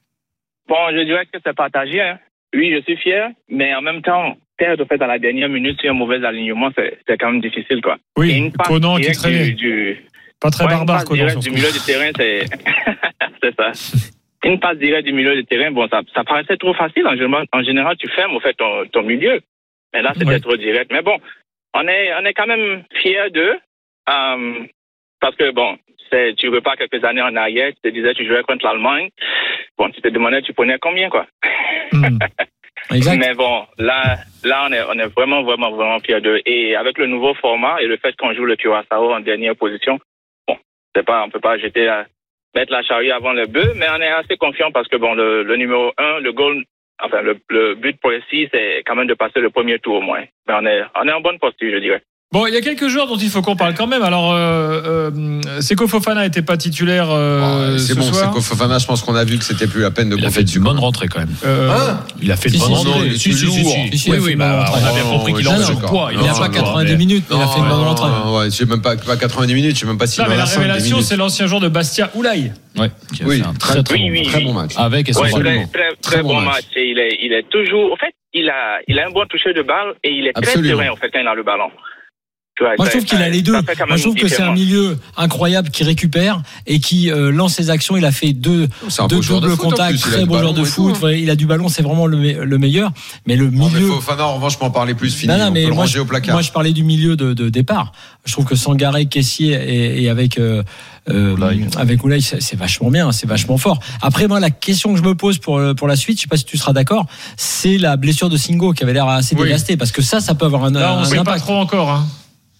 Bon, je dirais que c'est partagé. Hein. Oui, je suis fier, mais en même temps, perdre fait à la dernière minute sur un mauvais alignement, c'est, c'est quand même difficile, quoi. Oui, Conan qui traînait. Du, du... Pas très ouais, barbare, Conan. Du milieu du terrain, c'est, c'est ça. Une passe directe du milieu du terrain, bon, ça, ça paraissait trop facile. En général, en général, tu fermes, au fait, ton, ton milieu. Mais là, c'était ouais. trop direct. Mais bon, on est, on est quand même fiers d'eux, euh, parce que bon, c'est, tu repars quelques années en arrière, tu te disais, tu jouais contre l'Allemagne. Bon, tu te demandais, tu prenais combien, quoi. Mm. Exact. Mais bon, là, là, on est, on est vraiment, vraiment, vraiment fiers d'eux. Et avec le nouveau format et le fait qu'on joue le Curaçao en dernière position, bon, c'est pas, on peut pas jeter la, mettre la charrue avant le bœuf, mais on est assez confiant parce que bon, le, le numéro un, le goal, enfin, le, le but précis, c'est quand même de passer le premier tour au moins. Mais on est, on est en bonne posture, je dirais. Bon, il y a quelques joueurs dont il faut qu'on parle quand même. Alors, euh, euh, Seko Fofana n'était pas titulaire euh, oh, c'est ce bon, soir. Seko Fofana, je pense qu'on a vu que c'était plus la peine de. Il a fait une bonne rentrée quand même. Euh, hein il a fait une bonne rentrée. Si, si, si, si. Oui, oui, bah, on a bien compris qu'il en joue poids. Il n'a pas quatre-vingt-dix minutes, il a fait une bonne rentrée. Ouais, j'ai même pas quatre-vingt-dix minutes, je sais même pas si. Non, mais la révélation, c'est l'ancien joueur de Bastia, Oulaye. Ouais, qui a oui, fait un très, très, oui, oui, très oui. bon match. Avec et sans ouais, très, très, très, très bon match. match. Et il est, il est toujours. En fait, il a, il a un bon toucher de balle et il est Absolument. très serein en fait quand il a le ballon. Moi, je trouve qu'il a les deux. Moi, je trouve que c'est un milieu incroyable qui récupère et qui euh, lance ses actions. Il a fait deux, deux doubles contacts, très bon joueur de foot. Ouais, il a du ballon, c'est vraiment le, me- le meilleur. Mais le milieu. Non, mais Fofana, en revanche, je peux en parler plus. Fini, non, non, mais on peut le ranger je, au placard. Moi, je parlais du milieu de, de départ. Je trouve que Sangaré, Kessié et, et avec euh, euh, avec Oulay, c'est, c'est vachement bien, c'est vachement fort. Après, moi, la question que je me pose pour pour la suite, je sais pas si tu seras d'accord, c'est la blessure de Singo qui avait l'air assez oui. dévastée, parce que ça, ça peut avoir un. Là, on un sait impact. pas trop encore. Hein.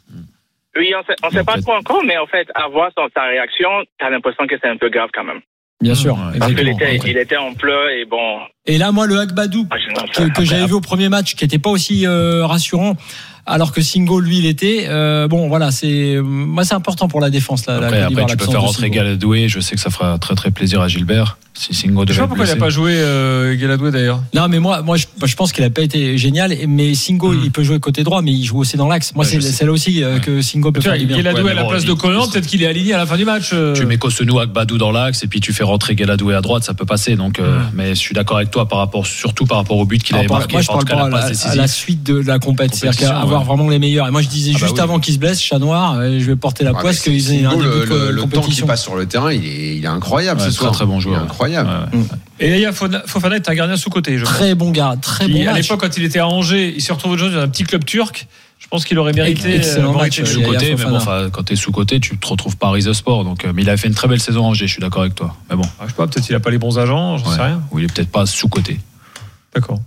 Oui, on sait, on sait pas trop encore, mais en fait, à voir son, sa réaction, t'as l'impression que c'est un peu grave quand même. Bien sûr. Mmh, parce qu'il était, il était en pleurs et bon. Et là, moi, le Agbadou ah, que, que j'avais vu au premier match, qui était pas aussi euh, rassurant, alors que Singo, lui, il était. Euh, bon, voilà, c'est moi, c'est important pour la défense. Là, après, la après tu peux faire rentrer Galadoué. Je sais que ça fera très très plaisir à Gilbert. Si Singo devait je sais pas pourquoi blessé. il n'a pas joué euh, Galadoué d'ailleurs. Non, mais moi, moi, je, je pense qu'il a pas été génial. Mais Singo, mmh. il peut jouer côté droit, mais il joue aussi dans l'axe. Moi, ouais, c'est, c'est là aussi euh, ouais. que Singo peut tu faire vois, bien. Galadoué ouais, à la bon, place il, de Conan, peut-être qu'il est aligné à la fin du match. Euh... Tu mets Kosenou, Agbadou dans l'axe et puis tu fais rentrer Galadoué à droite, ça peut passer. Donc, euh, mmh. mais je suis d'accord avec toi par rapport, surtout par rapport au but qu'il avait marqué. Moi, je parle pas à la, à la suite de la compétition, c'est-à-dire avoir vraiment les meilleurs. Et moi, je disais ah bah juste oui. avant qu'il se blesse, Chat Noir, je vais porter la poisse qu'ils aient un début de compétition. Le temps qu'il passe sur le terrain, il est incroyable ce soir. Très bon joueur, incroyable. Et là, il y a Fofana est un gardien sous-côté. Je très bon gars, très qui, bon match. À l'époque, quand il était à Angers, il se retrouve aujourd'hui dans un petit club turc. Je pense qu'il aurait mérité. Excellent euh, match. Sous-côté, mais bon, quand t'es sous-côté, tu te retrouves pas à Rise Sport. Donc, mais il a fait une très belle saison à Angers. Je suis d'accord avec toi. Mais bon. Ah, je sais pas, peut-être qu'il a pas les bons agents. J'en ouais. sais rien. Ou il est peut-être pas sous-côté. D'accord.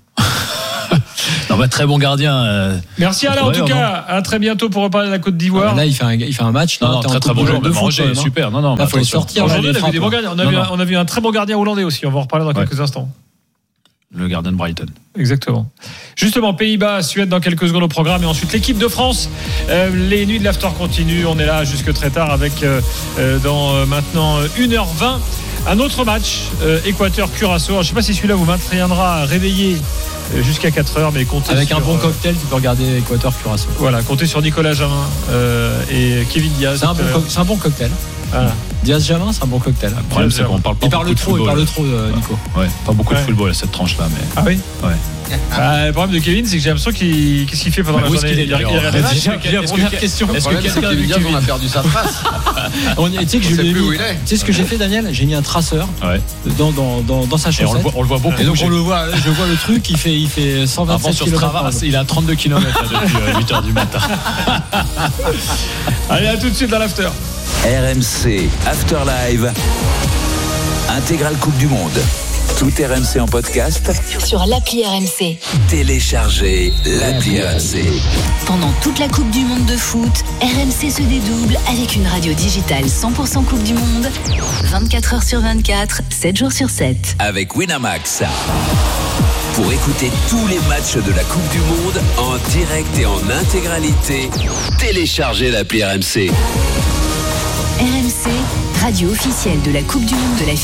Non, bah, très bon gardien. Euh, Merci Alain, en tout cas. À très bientôt pour reparler de la Côte d'Ivoire. Ah, là, il fait un, il fait un match. Là, non, non, très très bon joueur. Même Angers, super. Non, non, il faut les sortir. Aujourd'hui, on a vu des bons gardiens. On a, vu un, on a vu un très bon gardien hollandais aussi. On va en reparler dans ouais. quelques instants. Le gardien de Brighton. Exactement. Justement, Pays-Bas, Suède dans quelques secondes au programme. Et ensuite, l'équipe de France. Euh, les nuits de l'after continuent. On est là jusque très tard avec euh, dans euh, maintenant une heure vingt. Un autre match, euh, Équateur-Curaçao. Je ne sais pas si celui-là vous maintiendra réveillé jusqu'à quatre heures, mais comptez avec sur, un bon cocktail, tu peux regarder Équateur-Curaçao. Voilà, comptez sur Nicolas Jamin euh, et Kevin Diaz. C'est un bon, co- c'est un bon cocktail. Voilà. Diaz Jamin, c'est un bon cocktail. Le problème, c'est qu'on parle pas il beaucoup parle de trop, football. Il parle trop, euh, Nico. Ouais, pas beaucoup ouais. de football à cette tranche-là. Mais... Ah oui. Ouais. Bah, le problème de Kevin, c'est que j'ai l'impression qu'il qu'est-ce qu'il fait pendant bah, la journée. Il, il, il, il regarde des matchs. Déjà, première question. Est-ce que quelqu'un Diaz, on a perdu sa trace? Tu sais que je l'ai mis. Tu sais ce que j'ai fait, Daniel? J'ai mis un traceur dans dans dans dans sa chaussette. On le voit beaucoup. Et donc on le voit. Je vois le truc. Il fait il fait cent vingt-sept kilomètres. Il a trente-deux kilomètres depuis huit heures du matin. Allez, à tout de suite dans l'after. R M C After Live, intégrale Coupe du Monde. Tout R M C en podcast sur l'appli R M C. Téléchargez l'appli R M C. Pendant toute la Coupe du Monde de foot, R M C se dédouble avec une radio digitale cent pour cent Coupe du Monde, vingt-quatre heures sur vingt-quatre, sept jours sur sept. Avec Winamax. Pour écouter tous les matchs de la Coupe du Monde en direct et en intégralité, téléchargez l'appli R M C. R M C, radio officielle de la Coupe du Monde de la